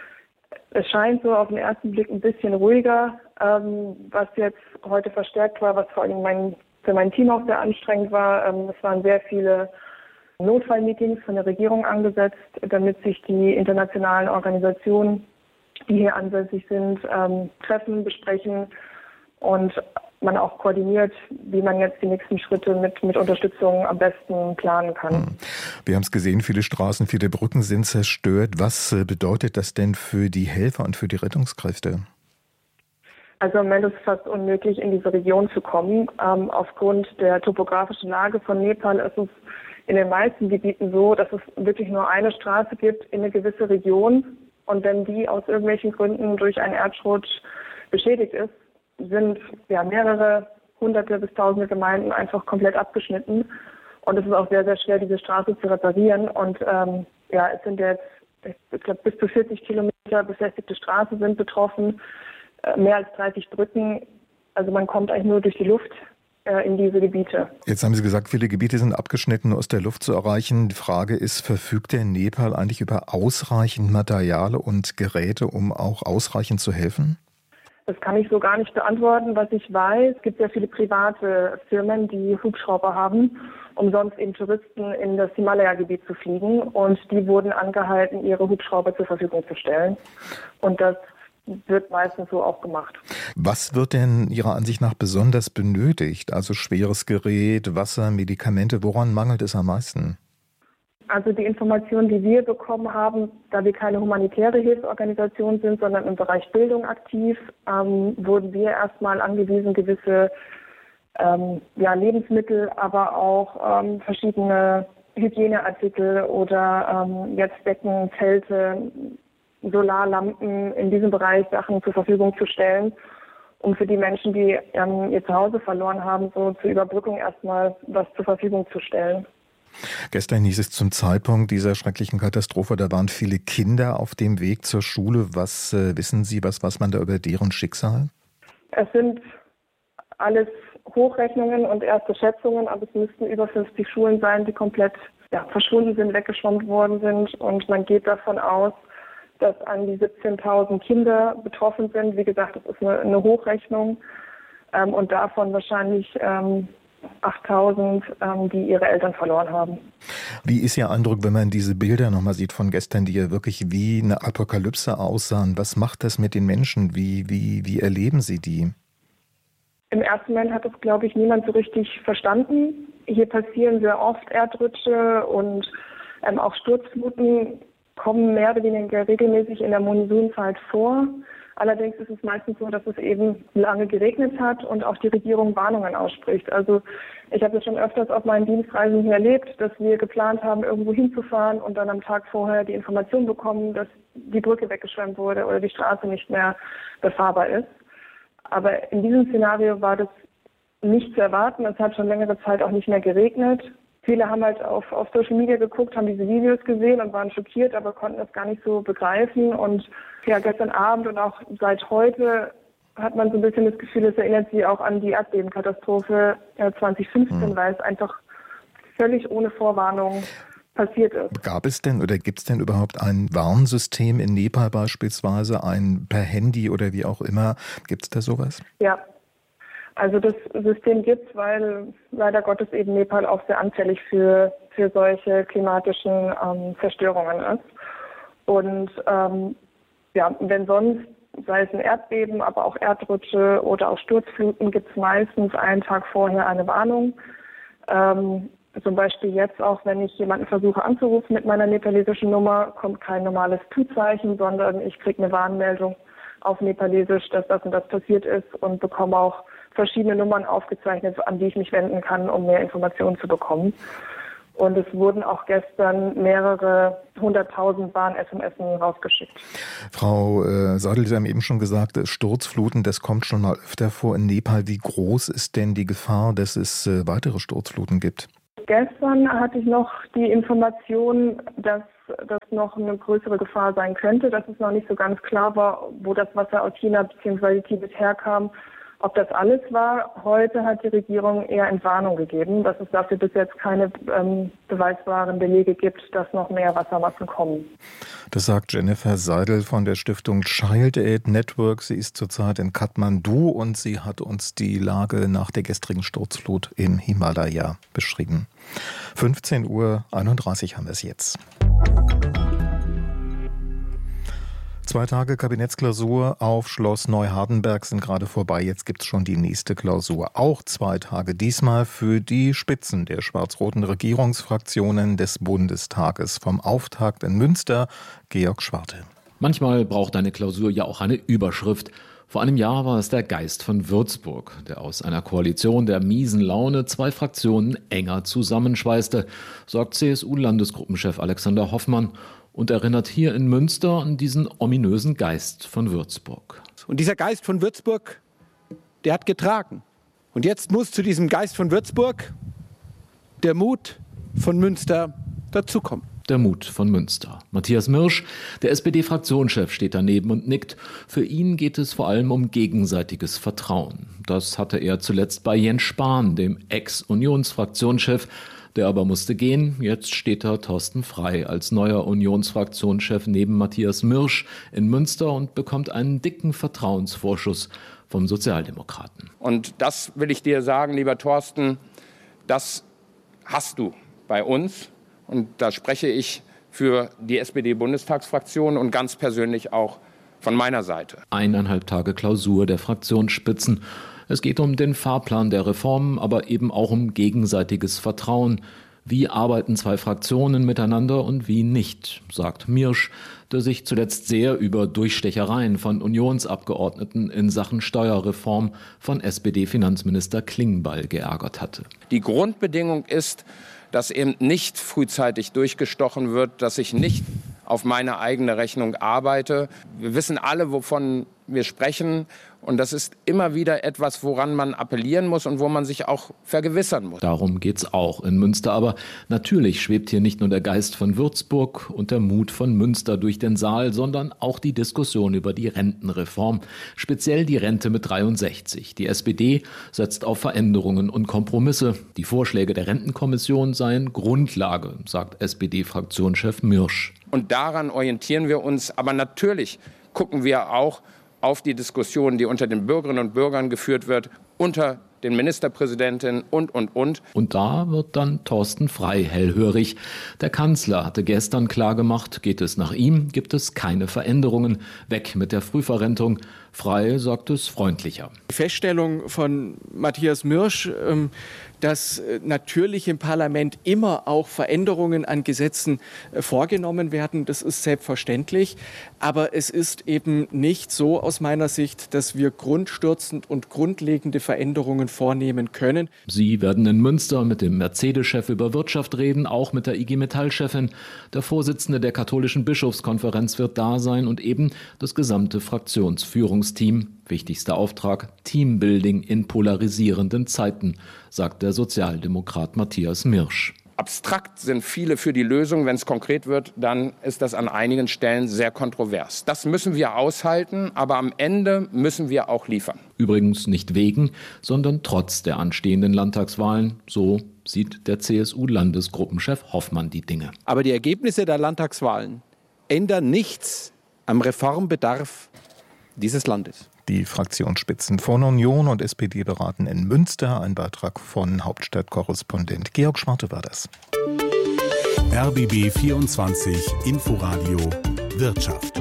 Es scheint so auf den ersten Blick ein bisschen ruhiger, ähm, was jetzt heute verstärkt war, was vor allem mein, für mein Team auch sehr anstrengend war. Ähm, es waren sehr viele Notfallmeetings von der Regierung angesetzt, damit sich die internationalen Organisationen, die hier ansässig sind, ähm, treffen, besprechen und man auch koordiniert, wie man jetzt die nächsten Schritte mit, mit Unterstützung am besten planen kann. Wir haben es gesehen, viele Straßen, viele Brücken sind zerstört. Was bedeutet das denn für die Helfer und für die Rettungskräfte? Also im Moment ist es fast unmöglich, in diese Region zu kommen. Ähm, aufgrund der topografischen Lage von Nepal ist es in den meisten Gebieten so, dass es wirklich nur eine Straße gibt in eine gewisse Region. Und wenn die aus irgendwelchen Gründen durch einen Erdrutsch beschädigt ist, sind ja mehrere hunderte bis tausende Gemeinden einfach komplett abgeschnitten. Und es ist auch sehr, sehr schwer, diese Straße zu reparieren. Und ähm, ja, es sind jetzt, ich glaube, bis zu vierzig Kilometer befestigte Straßen sind betroffen, äh, mehr als dreißig Brücken. Also man kommt eigentlich nur durch die Luft äh, in diese Gebiete. Jetzt haben Sie gesagt, viele Gebiete sind abgeschnitten, aus der Luft zu erreichen. Die Frage ist, verfügt der Nepal eigentlich über ausreichend Material und Geräte, um auch ausreichend zu helfen? Das kann ich so gar nicht beantworten. Was ich weiß, es gibt sehr viele private Firmen, die Hubschrauber haben, um sonst eben Touristen in das Himalaya-Gebiet zu fliegen. Und die wurden angehalten, ihre Hubschrauber zur Verfügung zu stellen. Und das wird meistens so auch gemacht. Was wird denn Ihrer Ansicht nach besonders benötigt? Also schweres Gerät, Wasser, Medikamente, woran mangelt es am meisten? Also die Informationen, die wir bekommen haben, da wir keine humanitäre Hilfsorganisation sind, sondern im Bereich Bildung aktiv, ähm, wurden wir erstmal angewiesen, gewisse ähm, ja, Lebensmittel, aber auch ähm, verschiedene Hygieneartikel oder ähm, jetzt Decken, Zelte, Solarlampen, in diesem Bereich Sachen zur Verfügung zu stellen, um für die Menschen, die ähm, ihr Zuhause verloren haben, so zur Überbrückung erstmal was zur Verfügung zu stellen. Gestern hieß es zum Zeitpunkt dieser schrecklichen Katastrophe, da waren viele Kinder auf dem Weg zur Schule. Was äh, wissen Sie, was weiß man da über deren Schicksal? Es sind alles Hochrechnungen und erste Schätzungen, aber es müssten über fünfzig Schulen sein, die komplett ja, verschwunden sind, weggeschwommen worden sind. Und man geht davon aus, dass an die siebzehntausend Kinder betroffen sind. Wie gesagt, das ist eine, eine Hochrechnung ähm, und davon wahrscheinlich ähm, achttausend, ähm, die ihre Eltern verloren haben. Wie ist Ihr Eindruck, wenn man diese Bilder nochmal sieht von gestern, die ja wirklich wie eine Apokalypse aussahen? Was macht das mit den Menschen? Wie, wie, wie erleben Sie die? Im ersten Moment hat das, glaube ich, niemand so richtig verstanden. Hier passieren sehr oft Erdrutsche und ähm, auch Sturzfluten kommen mehr oder weniger regelmäßig in der Monsunzeit vor. Allerdings ist es meistens so, dass es eben lange geregnet hat und auch die Regierung Warnungen ausspricht. Also ich habe das schon öfters auf meinen Dienstreisen hier erlebt, dass wir geplant haben, irgendwo hinzufahren und dann am Tag vorher die Information bekommen, dass die Brücke weggeschwemmt wurde oder die Straße nicht mehr befahrbar ist. Aber in diesem Szenario war das nicht zu erwarten. Es hat schon längere Zeit auch nicht mehr geregnet. Viele haben halt auf, auf Social Media geguckt, haben diese Videos gesehen und waren schockiert, aber konnten das gar nicht so begreifen. Und ja, gestern Abend und auch seit heute hat man so ein bisschen das Gefühl, es erinnert sie auch an die Erdbebenkatastrophe zwanzig fünfzehn, mhm. weil es einfach völlig ohne Vorwarnung passiert ist. Gab es denn oder gibt es denn überhaupt ein Warnsystem in Nepal beispielsweise, ein per Handy oder wie auch immer? Gibt es da sowas? Ja. Also das System gibt es, weil leider Gottes eben Nepal auch sehr anfällig für, für solche klimatischen ähm, Zerstörungen ist. Und ähm, ja, wenn sonst, sei es ein Erdbeben, aber auch Erdrutsche oder auch Sturzfluten, gibt es meistens einen Tag vorher eine Warnung. Ähm, zum Beispiel jetzt auch, wenn ich jemanden versuche anzurufen mit meiner nepalesischen Nummer, kommt kein normales Tu-Zeichen, sondern ich kriege eine Warnmeldung auf Nepalesisch, dass das und das passiert ist und bekomme auch verschiedene Nummern aufgezeichnet, an die ich mich wenden kann, um mehr Informationen zu bekommen. Und es wurden auch gestern mehrere hunderttausend Warn-S M S rausgeschickt. Frau äh, Seidel, Sie haben eben schon gesagt, Sturzfluten, das kommt schon mal öfter vor in Nepal. Wie groß ist denn die Gefahr, dass es äh, weitere Sturzfluten gibt? Gestern hatte ich noch die Information, dass das noch eine größere Gefahr sein könnte, dass es noch nicht so ganz klar war, wo das Wasser aus China bzw. Tibet herkam. Ob das alles war, heute hat die Regierung eher Entwarnung gegeben, dass es dafür bis jetzt keine ähm, beweisbaren Belege gibt, dass noch mehr Wassermassen kommen. Das sagt Jennifer Seidel von der Stiftung Child Aid Network. Sie ist zurzeit in Kathmandu und sie hat uns die Lage nach der gestrigen Sturzflut im Himalaya beschrieben. fünfzehn Uhr einunddreißig haben wir es jetzt. Zwei Tage Kabinettsklausur auf Schloss Neuhardenberg sind gerade vorbei. Jetzt gibt es schon die nächste Klausur. Auch zwei Tage, diesmal für die Spitzen der schwarz-roten Regierungsfraktionen des Bundestages. Vom Auftakt in Münster, Georg Schwarte. Manchmal braucht eine Klausur ja auch eine Überschrift. Vor einem Jahr war es der Geist von Würzburg, der aus einer Koalition der miesen Laune zwei Fraktionen enger zusammenschweißte, sagt C S U-Landesgruppenchef Alexander Hoffmann und erinnert hier in Münster an diesen ominösen Geist von Würzburg. Und dieser Geist von Würzburg, der hat getragen. Und jetzt muss zu diesem Geist von Würzburg der Mut von Münster dazukommen. Der Mut von Münster. Matthias Mirsch, der S P D-Fraktionschef, steht daneben und nickt. Für ihn geht es vor allem um gegenseitiges Vertrauen. Das hatte er zuletzt bei Jens Spahn, dem Ex-Unionsfraktionschef. Der aber musste gehen. Jetzt steht da Thorsten Frey als neuer Unionsfraktionschef neben Matthias Mirsch in Münster und bekommt einen dicken Vertrauensvorschuss vom Sozialdemokraten. Und das will ich dir sagen, lieber Thorsten, das hast du bei uns. Und da spreche ich für die S P D-Bundestagsfraktion und ganz persönlich auch von meiner Seite. Eineinhalb Tage Klausur der Fraktionsspitzen. Es geht um den Fahrplan der Reformen, aber eben auch um gegenseitiges Vertrauen. Wie arbeiten zwei Fraktionen miteinander und wie nicht, sagt Mirsch, der sich zuletzt sehr über Durchstechereien von Unionsabgeordneten in Sachen Steuerreform von S P D-Finanzminister Klingbeil geärgert hatte. Die Grundbedingung ist, dass eben nicht frühzeitig durchgestochen wird, dass ich nicht auf meine eigene Rechnung arbeite. Wir wissen alle, wovon wir sprechen. Und das ist immer wieder etwas, woran man appellieren muss und wo man sich auch vergewissern muss. Darum geht's auch in Münster. Aber natürlich schwebt hier nicht nur der Geist von Würzburg und der Mut von Münster durch den Saal, sondern auch die Diskussion über die Rentenreform. Speziell die Rente mit dreiundsechzig. Die S P D setzt auf Veränderungen und Kompromisse. Die Vorschläge der Rentenkommission seien Grundlage, sagt S P D-Fraktionschef Mirsch. Und daran orientieren wir uns. Aber natürlich gucken wir auch auf die Diskussion, die unter den Bürgerinnen und Bürgern geführt wird, unter den Ministerpräsidentinnen und, und, und. Und da wird dann Thorsten Frey hellhörig. Der Kanzler hatte gestern klargemacht, geht es nach ihm, gibt es keine Veränderungen. Weg mit der Frühverrentung. Frey sagt es freundlicher. Die Feststellung von Matthias Mirsch, dass natürlich im Parlament immer auch Veränderungen an Gesetzen vorgenommen werden, das ist selbstverständlich. Aber es ist eben nicht so aus meiner Sicht, dass wir grundstürzend und grundlegende Veränderungen vornehmen können. Sie werden in Münster mit dem Mercedes-Chef über Wirtschaft reden, auch mit der I G Metall-Chefin. Der Vorsitzende der katholischen Bischofskonferenz wird da sein und eben das gesamte Fraktionsführungsteam. Wichtigster Auftrag, Teambuilding in polarisierenden Zeiten, sagt der Sozialdemokrat Matthias Mirsch. Abstrakt sind viele für die Lösung. Wenn es konkret wird, dann ist das an einigen Stellen sehr kontrovers. Das müssen wir aushalten, aber am Ende müssen wir auch liefern. Übrigens nicht wegen, sondern trotz der anstehenden Landtagswahlen. So sieht der C S U-Landesgruppenchef Hoffmann die Dinge. Aber die Ergebnisse der Landtagswahlen ändern nichts am Reformbedarf dieses Landes. Die Fraktionsspitzen von Union und S P D beraten in Münster. Ein Beitrag von Hauptstadtkorrespondent Georg Schwarte war das. R B B vierundzwanzig Inforadio Wirtschaft.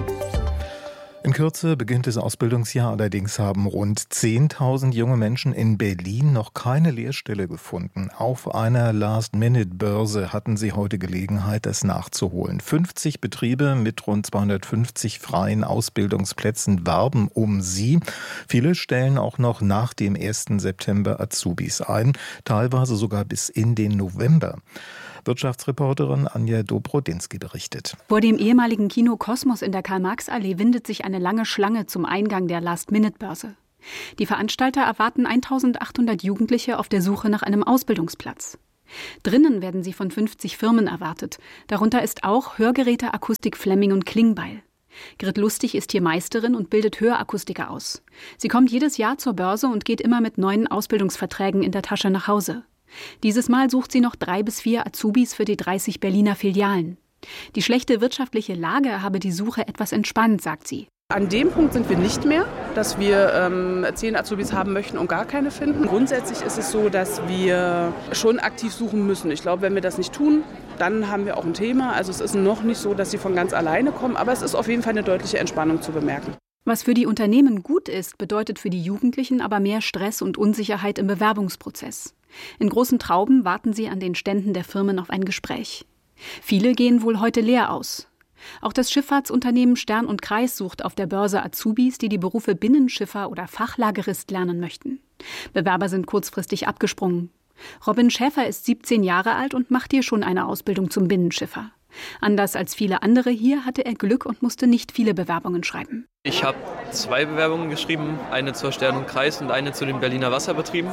In Kürze beginnt das Ausbildungsjahr, allerdings haben rund zehntausend junge Menschen in Berlin noch keine Lehrstelle gefunden. Auf einer Last-Minute-Börse hatten sie heute Gelegenheit, das nachzuholen. fünfzig Betriebe mit rund zweihundertfünfzig freien Ausbildungsplätzen werben um sie. Viele stellen auch noch nach dem ersten September Azubis ein, teilweise sogar bis in den November. Wirtschaftsreporterin Anja Dobrodinsky berichtet. Vor dem ehemaligen Kino Kosmos in der Karl-Marx-Allee windet sich eine lange Schlange zum Eingang der Last-Minute-Börse. Die Veranstalter erwarten eintausendachthundert Jugendliche auf der Suche nach einem Ausbildungsplatz. Drinnen werden sie von fünfzig Firmen erwartet. Darunter ist auch Hörgeräte Akustik Flemming und Klingbeil. Grit Lustig ist hier Meisterin und bildet Hörakustiker aus. Sie kommt jedes Jahr zur Börse und geht immer mit neuen Ausbildungsverträgen in der Tasche nach Hause. Dieses Mal sucht sie noch drei bis vier Azubis für die dreißig Berliner Filialen. Die schlechte wirtschaftliche Lage habe die Suche etwas entspannt, sagt sie. An dem Punkt sind wir nicht mehr, dass wir ähm, zehn Azubis haben möchten und gar keine finden. Grundsätzlich ist es so, dass wir schon aktiv suchen müssen. Ich glaube, wenn wir das nicht tun, dann haben wir auch ein Thema. Also es ist noch nicht so, dass sie von ganz alleine kommen, aber es ist auf jeden Fall eine deutliche Entspannung zu bemerken. Was für die Unternehmen gut ist, bedeutet für die Jugendlichen aber mehr Stress und Unsicherheit im Bewerbungsprozess. In großen Trauben warten sie an den Ständen der Firmen auf ein Gespräch. Viele gehen wohl heute leer aus. Auch das Schifffahrtsunternehmen Stern und Kreis sucht auf der Börse Azubis, die die Berufe Binnenschiffer oder Fachlagerist lernen möchten. Bewerber sind kurzfristig abgesprungen. Robin Schäfer ist siebzehn Jahre alt und macht hier schon eine Ausbildung zum Binnenschiffer. Anders als viele andere hier hatte er Glück und musste nicht viele Bewerbungen schreiben. Ich habe zwei Bewerbungen geschrieben, eine zur Stern und Kreis und eine zu den Berliner Wasserbetrieben.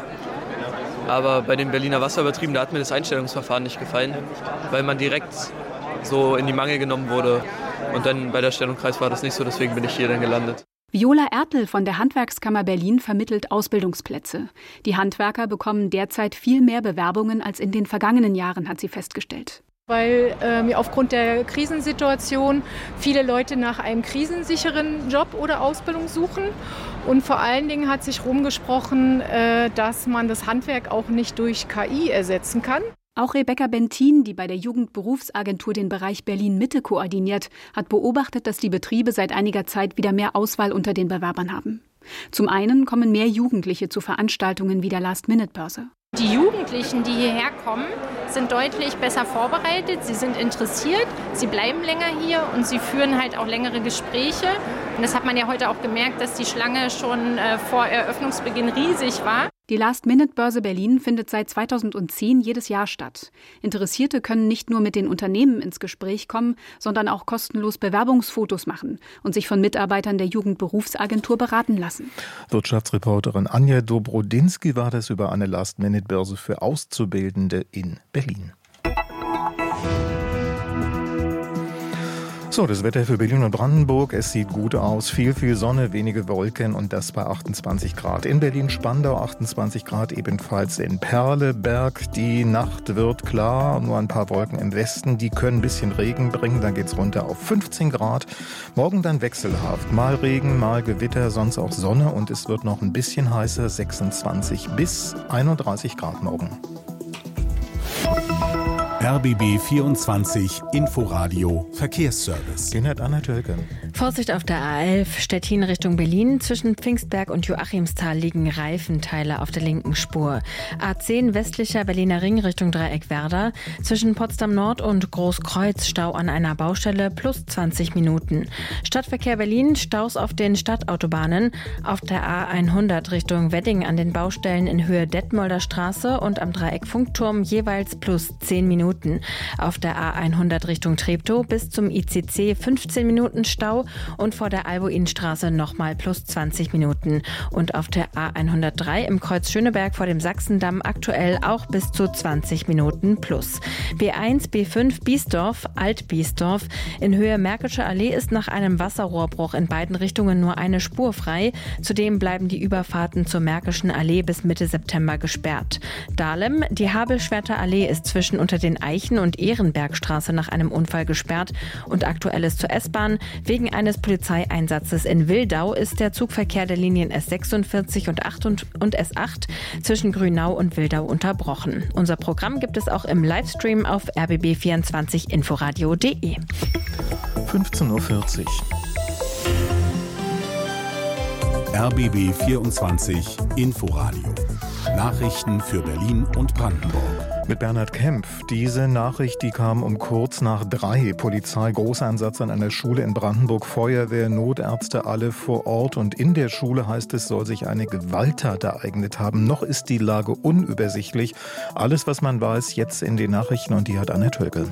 Aber bei den Berliner Wasserbetrieben, da hat mir das Einstellungsverfahren nicht gefallen, weil man direkt so in die Mangel genommen wurde. Und dann bei der Stern und Kreis war das nicht so, deswegen bin ich hier dann gelandet. Viola Ertel von der Handwerkskammer Berlin vermittelt Ausbildungsplätze. Die Handwerker bekommen derzeit viel mehr Bewerbungen als in den vergangenen Jahren, hat sie festgestellt. Weil ähm, aufgrund der Krisensituation viele Leute nach einem krisensicheren Job oder Ausbildung suchen. Und vor allen Dingen hat sich rumgesprochen, äh, dass man das Handwerk auch nicht durch K I ersetzen kann. Auch Rebecca Bentin, die bei der Jugendberufsagentur den Bereich Berlin-Mitte koordiniert, hat beobachtet, dass die Betriebe seit einiger Zeit wieder mehr Auswahl unter den Bewerbern haben. Zum einen kommen mehr Jugendliche zu Veranstaltungen wie der Last-Minute-Börse. Die Jugendlichen, die hierher kommen, sind deutlich besser vorbereitet, sie sind interessiert, sie bleiben länger hier und sie führen halt auch längere Gespräche. Und das hat man ja heute auch gemerkt, dass die Schlange schon äh, vor Eröffnungsbeginn riesig war. Die Last-Minute-Börse Berlin findet seit zweitausendzehn jedes Jahr statt. Interessierte können nicht nur mit den Unternehmen ins Gespräch kommen, sondern auch kostenlos Bewerbungsfotos machen und sich von Mitarbeitern der Jugendberufsagentur beraten lassen. Wirtschaftsreporterin Anja Dobrodinsky war das über eine Last-Minute-Börse für Auszubildende in Berlin. So, das Wetter für Berlin und Brandenburg. Es sieht gut aus. Viel, viel Sonne, wenige Wolken und das bei achtundzwanzig Grad. In Berlin-Spandau achtundzwanzig Grad, ebenfalls in Perleberg. Die Nacht wird klar, nur ein paar Wolken im Westen. Die können ein bisschen Regen bringen, dann geht's runter auf fünfzehn Grad. Morgen dann wechselhaft. Mal Regen, mal Gewitter, sonst auch Sonne und es wird noch ein bisschen heißer, sechsundzwanzig bis einunddreißig Grad morgen. R B B vierundzwanzig Inforadio Verkehrsservice. Genhard Anna Tölke. Vorsicht auf der A elf Stettin Richtung Berlin. Zwischen Pfingstberg und Joachimsthal liegen Reifenteile auf der linken Spur. A zehn westlicher Berliner Ring Richtung Dreieckwerder. Zwischen Potsdam Nord und Großkreuz Stau an einer Baustelle plus zwanzig Minuten. Stadtverkehr Berlin, Staus auf den Stadtautobahnen. Auf der A hundert Richtung Wedding an den Baustellen in Höhe Detmolder Straße und am Dreieck Funkturm jeweils plus zehn Minuten. Auf der A hundert Richtung Treptow bis zum I C C fünfzehn Minuten Stau und vor der Albuinstraße nochmal plus zwanzig Minuten. Und auf der A hundertdrei im Kreuz Schöneberg vor dem Sachsendamm aktuell auch bis zu zwanzig Minuten plus. B eins, B fünf Biesdorf, Alt-Biesdorf. In Höhe Märkische Allee ist nach einem Wasserrohrbruch in beiden Richtungen nur eine Spur frei. Zudem bleiben die Überfahrten zur Märkischen Allee bis Mitte September gesperrt. Dahlem, die Habelschwerter Allee ist zwischen unter den Eichen- und Ehrenbergstraße nach einem Unfall gesperrt und aktuelles zur S-Bahn. Wegen eines Polizeieinsatzes in Wildau ist der Zugverkehr der Linien S sechsundvierzig und S acht zwischen Grünau und Wildau unterbrochen. Unser Programm gibt es auch im Livestream auf r b b vierundzwanzig inforadio punkt de. fünfzehn Uhr vierzig. R B B vierundzwanzig Inforadio. Nachrichten für Berlin und Brandenburg. Mit Bernhard Kempf. Diese Nachricht, die kam um kurz nach drei. Polizei, Großeinsatz an einer Schule in Brandenburg, Feuerwehr, Notärzte, alle vor Ort. Und in der Schule, heißt es, soll sich eine Gewalttat ereignet haben. Noch ist die Lage unübersichtlich. Alles, was man weiß, jetzt in den Nachrichten, und die hat Anna Tölke.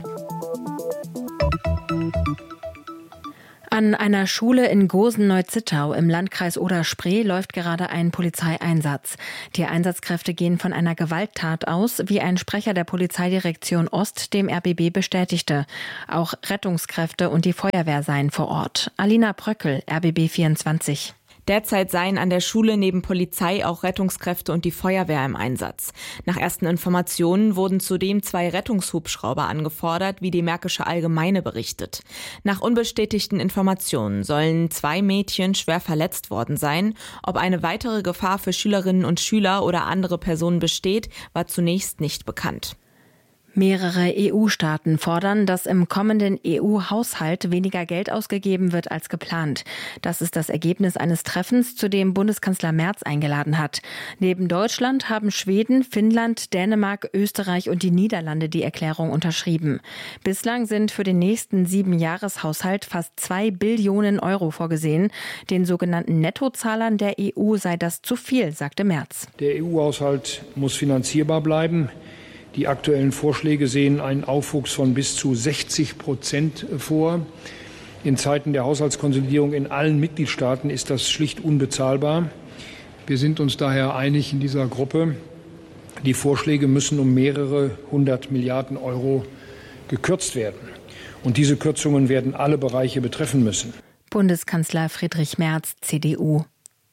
An einer Schule in Gosen-Neuzittau im Landkreis Oder-Spree läuft gerade ein Polizeieinsatz. Die Einsatzkräfte gehen von einer Gewalttat aus, wie ein Sprecher der Polizeidirektion Ost dem R B B bestätigte. Auch Rettungskräfte und die Feuerwehr seien vor Ort. Alina Bröckel, R B B vierundzwanzig. Derzeit seien an der Schule neben Polizei auch Rettungskräfte und die Feuerwehr im Einsatz. Nach ersten Informationen wurden zudem zwei Rettungshubschrauber angefordert, wie die Märkische Allgemeine berichtet. Nach unbestätigten Informationen sollen zwei Mädchen schwer verletzt worden sein. Ob eine weitere Gefahr für Schülerinnen und Schüler oder andere Personen besteht, war zunächst nicht bekannt. Mehrere E U-Staaten fordern, dass im kommenden E U-Haushalt weniger Geld ausgegeben wird als geplant. Das ist das Ergebnis eines Treffens, zu dem Bundeskanzler Merz eingeladen hat. Neben Deutschland haben Schweden, Finnland, Dänemark, Österreich und die Niederlande die Erklärung unterschrieben. Bislang sind für den nächsten Siebenjahreshaushalt fast zwei Billionen Euro vorgesehen. Den sogenannten Nettozahlern der E U sei das zu viel, sagte Merz. Der E U-Haushalt muss finanzierbar bleiben. Die aktuellen Vorschläge sehen einen Aufwuchs von bis zu sechzig Prozent vor. In Zeiten der Haushaltskonsolidierung in allen Mitgliedstaaten ist das schlicht unbezahlbar. Wir sind uns daher einig in dieser Gruppe, die Vorschläge müssen um mehrere hundert Milliarden Euro gekürzt werden. Und diese Kürzungen werden alle Bereiche betreffen müssen. Bundeskanzler Friedrich Merz, C D U.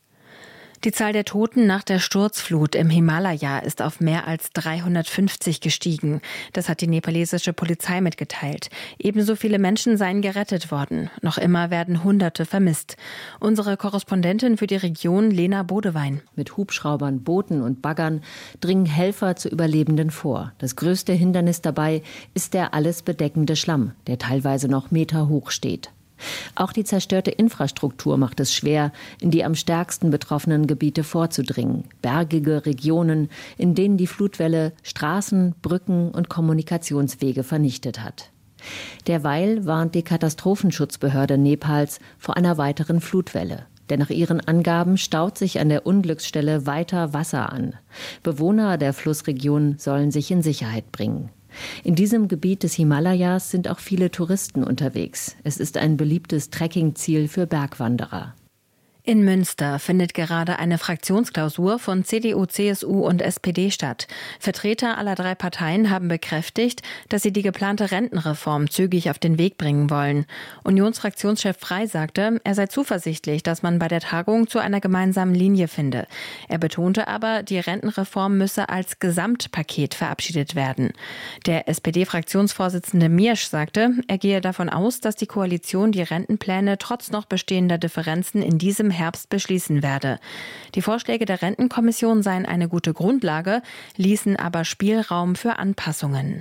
Die Zahl der Toten nach der Sturzflut im Himalaya ist auf mehr als dreihundertfünfzig gestiegen. Das hat die nepalesische Polizei mitgeteilt. Ebenso viele Menschen seien gerettet worden. Noch immer werden Hunderte vermisst. Unsere Korrespondentin für die Region, Lena Bodewein. Mit Hubschraubern, Booten und Baggern dringen Helfer zu Überlebenden vor. Das größte Hindernis dabei ist der alles bedeckende Schlamm, der teilweise noch Meter hoch steht. Auch die zerstörte Infrastruktur macht es schwer, in die am stärksten betroffenen Gebiete vorzudringen. Bergige Regionen, in denen die Flutwelle Straßen, Brücken und Kommunikationswege vernichtet hat. Derweil warnt die Katastrophenschutzbehörde Nepals vor einer weiteren Flutwelle. Denn nach ihren Angaben staut sich an der Unglücksstelle weiter Wasser an. Bewohner der Flussregion sollen sich in Sicherheit bringen. In diesem Gebiet des Himalayas sind auch viele Touristen unterwegs. Es ist ein beliebtes Trekkingziel für Bergwanderer. In Münster findet gerade eine Fraktionsklausur von C D U, C S U und S P D statt. Vertreter aller drei Parteien haben bekräftigt, dass sie die geplante Rentenreform zügig auf den Weg bringen wollen. Unionsfraktionschef Frey sagte, er sei zuversichtlich, dass man bei der Tagung zu einer gemeinsamen Linie finde. Er betonte aber, die Rentenreform müsse als Gesamtpaket verabschiedet werden. Der S P D-Fraktionsvorsitzende Miersch sagte, er gehe davon aus, dass die Koalition die Rentenpläne trotz noch bestehender Differenzen in diesem Herbst beschließen werde. Die Vorschläge der Rentenkommission seien eine gute Grundlage, ließen aber Spielraum für Anpassungen.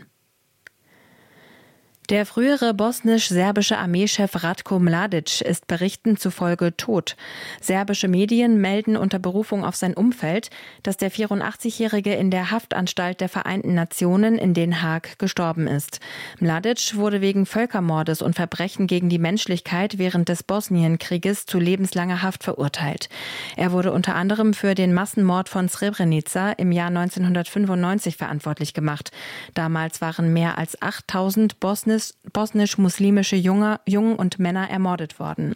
Der frühere bosnisch-serbische Armeechef Ratko Mladic ist Berichten zufolge tot. Serbische Medien melden unter Berufung auf sein Umfeld, dass der vierundachtzigjährige in der Haftanstalt der Vereinten Nationen in Den Haag gestorben ist. Mladic wurde wegen Völkermordes und Verbrechen gegen die Menschlichkeit während des Bosnienkrieges zu lebenslanger Haft verurteilt. Er wurde unter anderem für den Massenmord von Srebrenica im Jahr neunzehnhundertfünfundneunzig verantwortlich gemacht. Damals waren mehr als achttausend Bosnier bosnisch-muslimische Jungen und Männer ermordet worden.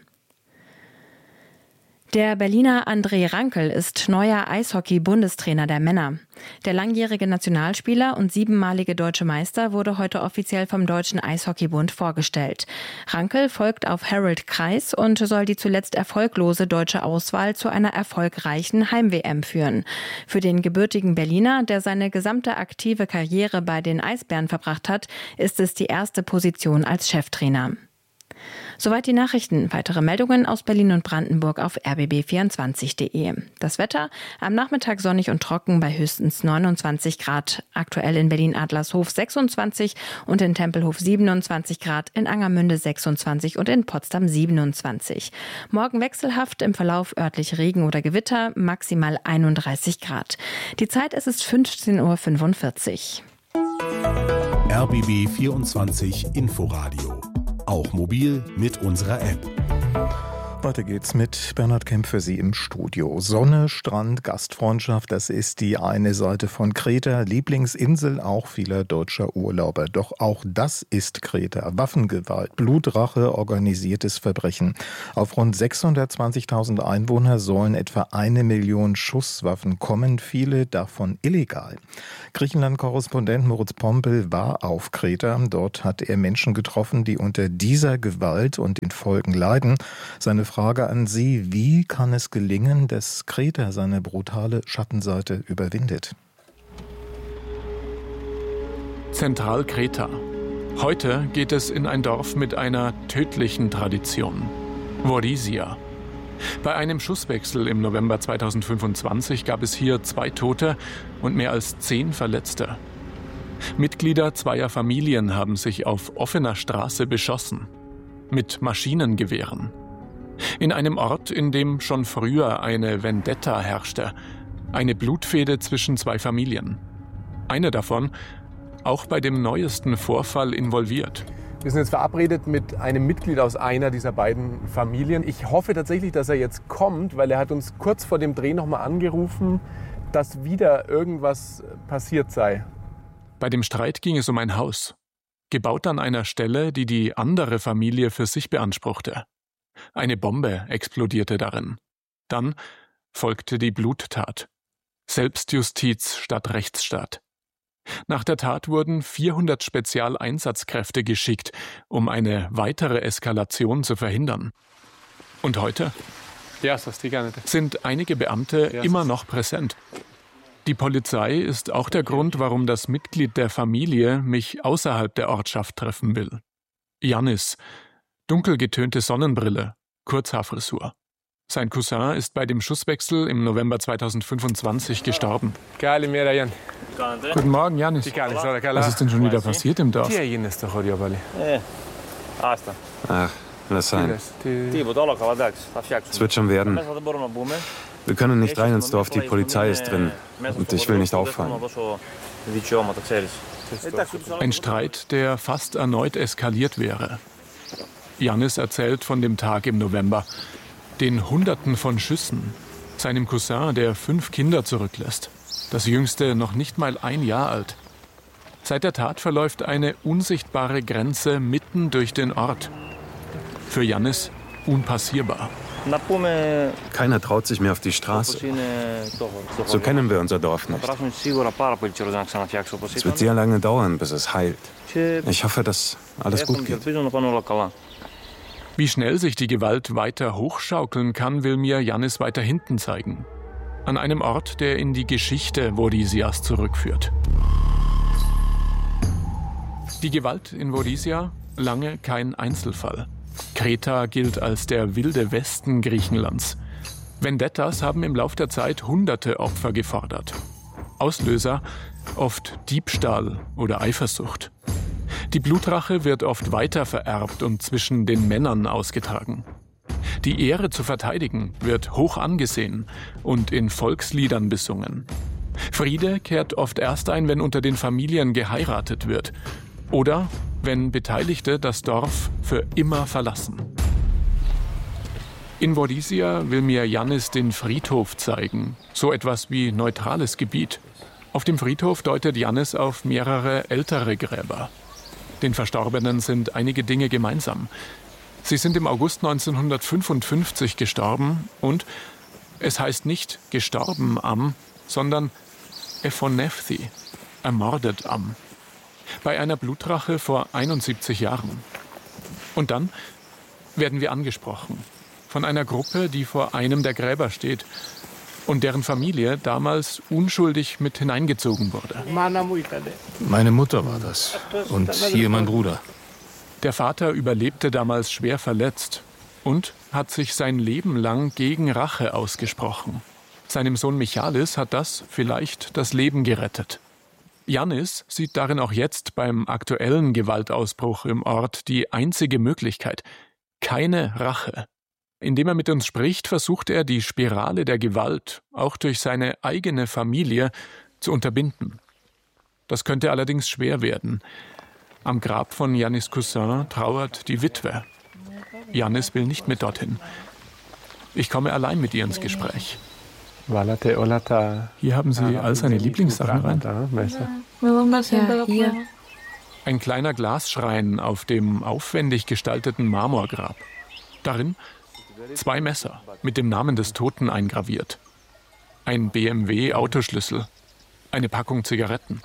Der Berliner André Rankel ist neuer Eishockey-Bundestrainer der Männer. Der langjährige Nationalspieler und siebenmalige deutsche Meister wurde heute offiziell vom Deutschen Eishockeybund vorgestellt. Rankel folgt auf Harold Kreis und soll die zuletzt erfolglose deutsche Auswahl zu einer erfolgreichen Heim-W M führen. Für den gebürtigen Berliner, der seine gesamte aktive Karriere bei den Eisbären verbracht hat, ist es die erste Position als Cheftrainer. Soweit die Nachrichten. Weitere Meldungen aus Berlin und Brandenburg auf r b b vierundzwanzig punkt d e. Das Wetter am Nachmittag sonnig und trocken bei höchstens neunundzwanzig Grad. Aktuell in Berlin-Adlershof sechsundzwanzig und in Tempelhof siebenundzwanzig Grad, in Angermünde sechsundzwanzig und in Potsdam siebenundzwanzig. Morgen wechselhaft, im Verlauf örtlich Regen oder Gewitter, maximal einunddreißig Grad. Die Zeit, es ist fünfzehn Uhr fünfundvierzig. R B B vierundzwanzig Inforadio. Auch mobil mit unserer App. Weiter geht's mit Bernhard Kemp für Sie im Studio. Sonne, Strand, Gastfreundschaft, das ist die eine Seite von Kreta, Lieblingsinsel auch vieler deutscher Urlauber. Doch auch das ist Kreta. Waffengewalt, Blutrache, organisiertes Verbrechen. Auf rund sechshundertzwanzigtausend Einwohner sollen etwa eine Million Schusswaffen kommen, viele davon illegal. Griechenland-Korrespondent Moritz Pompel war auf Kreta. Dort hat er Menschen getroffen, die unter dieser Gewalt und den Folgen leiden. Seine Frage an Sie, wie kann es gelingen, dass Kreta seine brutale Schattenseite überwindet? Zentralkreta. Heute geht es in ein Dorf mit einer tödlichen Tradition. Vorisia. Bei einem Schusswechsel im November zweitausendfünfundzwanzig gab es hier zwei Tote und mehr als zehn Verletzte. Mitglieder zweier Familien haben sich auf offener Straße beschossen. Mit Maschinengewehren. In einem Ort, in dem schon früher eine Vendetta herrschte. Eine Blutfehde zwischen zwei Familien. Eine davon auch bei dem neuesten Vorfall involviert. Wir sind jetzt verabredet mit einem Mitglied aus einer dieser beiden Familien. Ich hoffe tatsächlich, dass er jetzt kommt, weil er hat uns kurz vor dem Dreh nochmal angerufen, dass wieder irgendwas passiert sei. Bei dem Streit ging es um ein Haus. Gebaut an einer Stelle, die die andere Familie für sich beanspruchte. Eine Bombe explodierte darin. Dann folgte die Bluttat. Selbstjustiz statt Rechtsstaat. Nach der Tat wurden vierhundert Spezialeinsatzkräfte geschickt, um eine weitere Eskalation zu verhindern. Und heute sind einige Beamte immer noch präsent. Die Polizei ist auch der Grund, warum das Mitglied der Familie mich außerhalb der Ortschaft treffen will. Yannis. Dunkel getönte Sonnenbrille, Kurzhaarfrisur. Sein Cousin ist bei dem Schusswechsel im November zweitausendfünfundzwanzig gestorben. Guten Morgen, Yannis. Was ist denn schon wieder passiert im Dorf? Ach, lass sein. Es wird schon werden. Wir können nicht rein ins Dorf, die Polizei ist drin. Und ich will nicht auffallen. Ein Streit, der fast erneut eskaliert wäre. Yannis erzählt von dem Tag im November, den Hunderten von Schüssen, seinem Cousin, der fünf Kinder zurücklässt, das jüngste noch nicht mal ein Jahr alt. Seit der Tat verläuft eine unsichtbare Grenze mitten durch den Ort. Für Yannis unpassierbar. Keiner traut sich mehr auf die Straße. So kennen wir unser Dorf nicht. Es wird sehr lange dauern, bis es heilt. Ich hoffe, dass alles gut geht. Wie schnell sich die Gewalt weiter hochschaukeln kann, will mir Yannis weiter hinten zeigen. An einem Ort, der in die Geschichte Vorisias zurückführt. Die Gewalt in Vorisia lange kein Einzelfall. Kreta gilt als der wilde Westen Griechenlands. Vendettas haben im Lauf der Zeit hunderte Opfer gefordert. Auslöser oft Diebstahl oder Eifersucht. Die Blutrache wird oft weiter vererbt und zwischen den Männern ausgetragen. Die Ehre zu verteidigen wird hoch angesehen und in Volksliedern besungen. Friede kehrt oft erst ein, wenn unter den Familien geheiratet wird oder wenn Beteiligte das Dorf für immer verlassen. In Vorisia will mir Yannis den Friedhof zeigen, so etwas wie neutrales Gebiet. Auf dem Friedhof deutet Yannis auf mehrere ältere Gräber. Den Verstorbenen sind einige Dinge gemeinsam. Sie sind im August neunzehnhundertfünfundfünfzig gestorben und es heißt nicht gestorben am, sondern ephonefthi, ermordet am. Bei einer Blutrache vor einundsiebzig Jahren. Und dann werden wir angesprochen von einer Gruppe, die vor einem der Gräber steht und deren Familie damals unschuldig mit hineingezogen wurde. Meine Mutter war das und hier mein Bruder. Der Vater überlebte damals schwer verletzt und hat sich sein Leben lang gegen Rache ausgesprochen. Seinem Sohn Michalis hat das vielleicht das Leben gerettet. Yannis sieht darin auch jetzt beim aktuellen Gewaltausbruch im Ort die einzige Möglichkeit: keine Rache. Indem er mit uns spricht, versucht er, die Spirale der Gewalt auch durch seine eigene Familie zu unterbinden. Das könnte allerdings schwer werden. Am Grab von Yannis Cousin trauert die Witwe. Yannis will nicht mit dorthin. Ich komme allein mit ihr ins Gespräch. Hier haben Sie all seine Lieblingssachen rein. Ja, hier. Ein kleiner Glasschrein auf dem aufwendig gestalteten Marmorgrab. Darin zwei Messer mit dem Namen des Toten eingraviert. Ein B M W-Autoschlüssel. Eine Packung Zigaretten.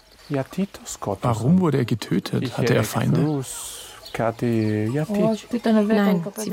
Warum wurde er getötet? Hatte er Feinde? Nein, sie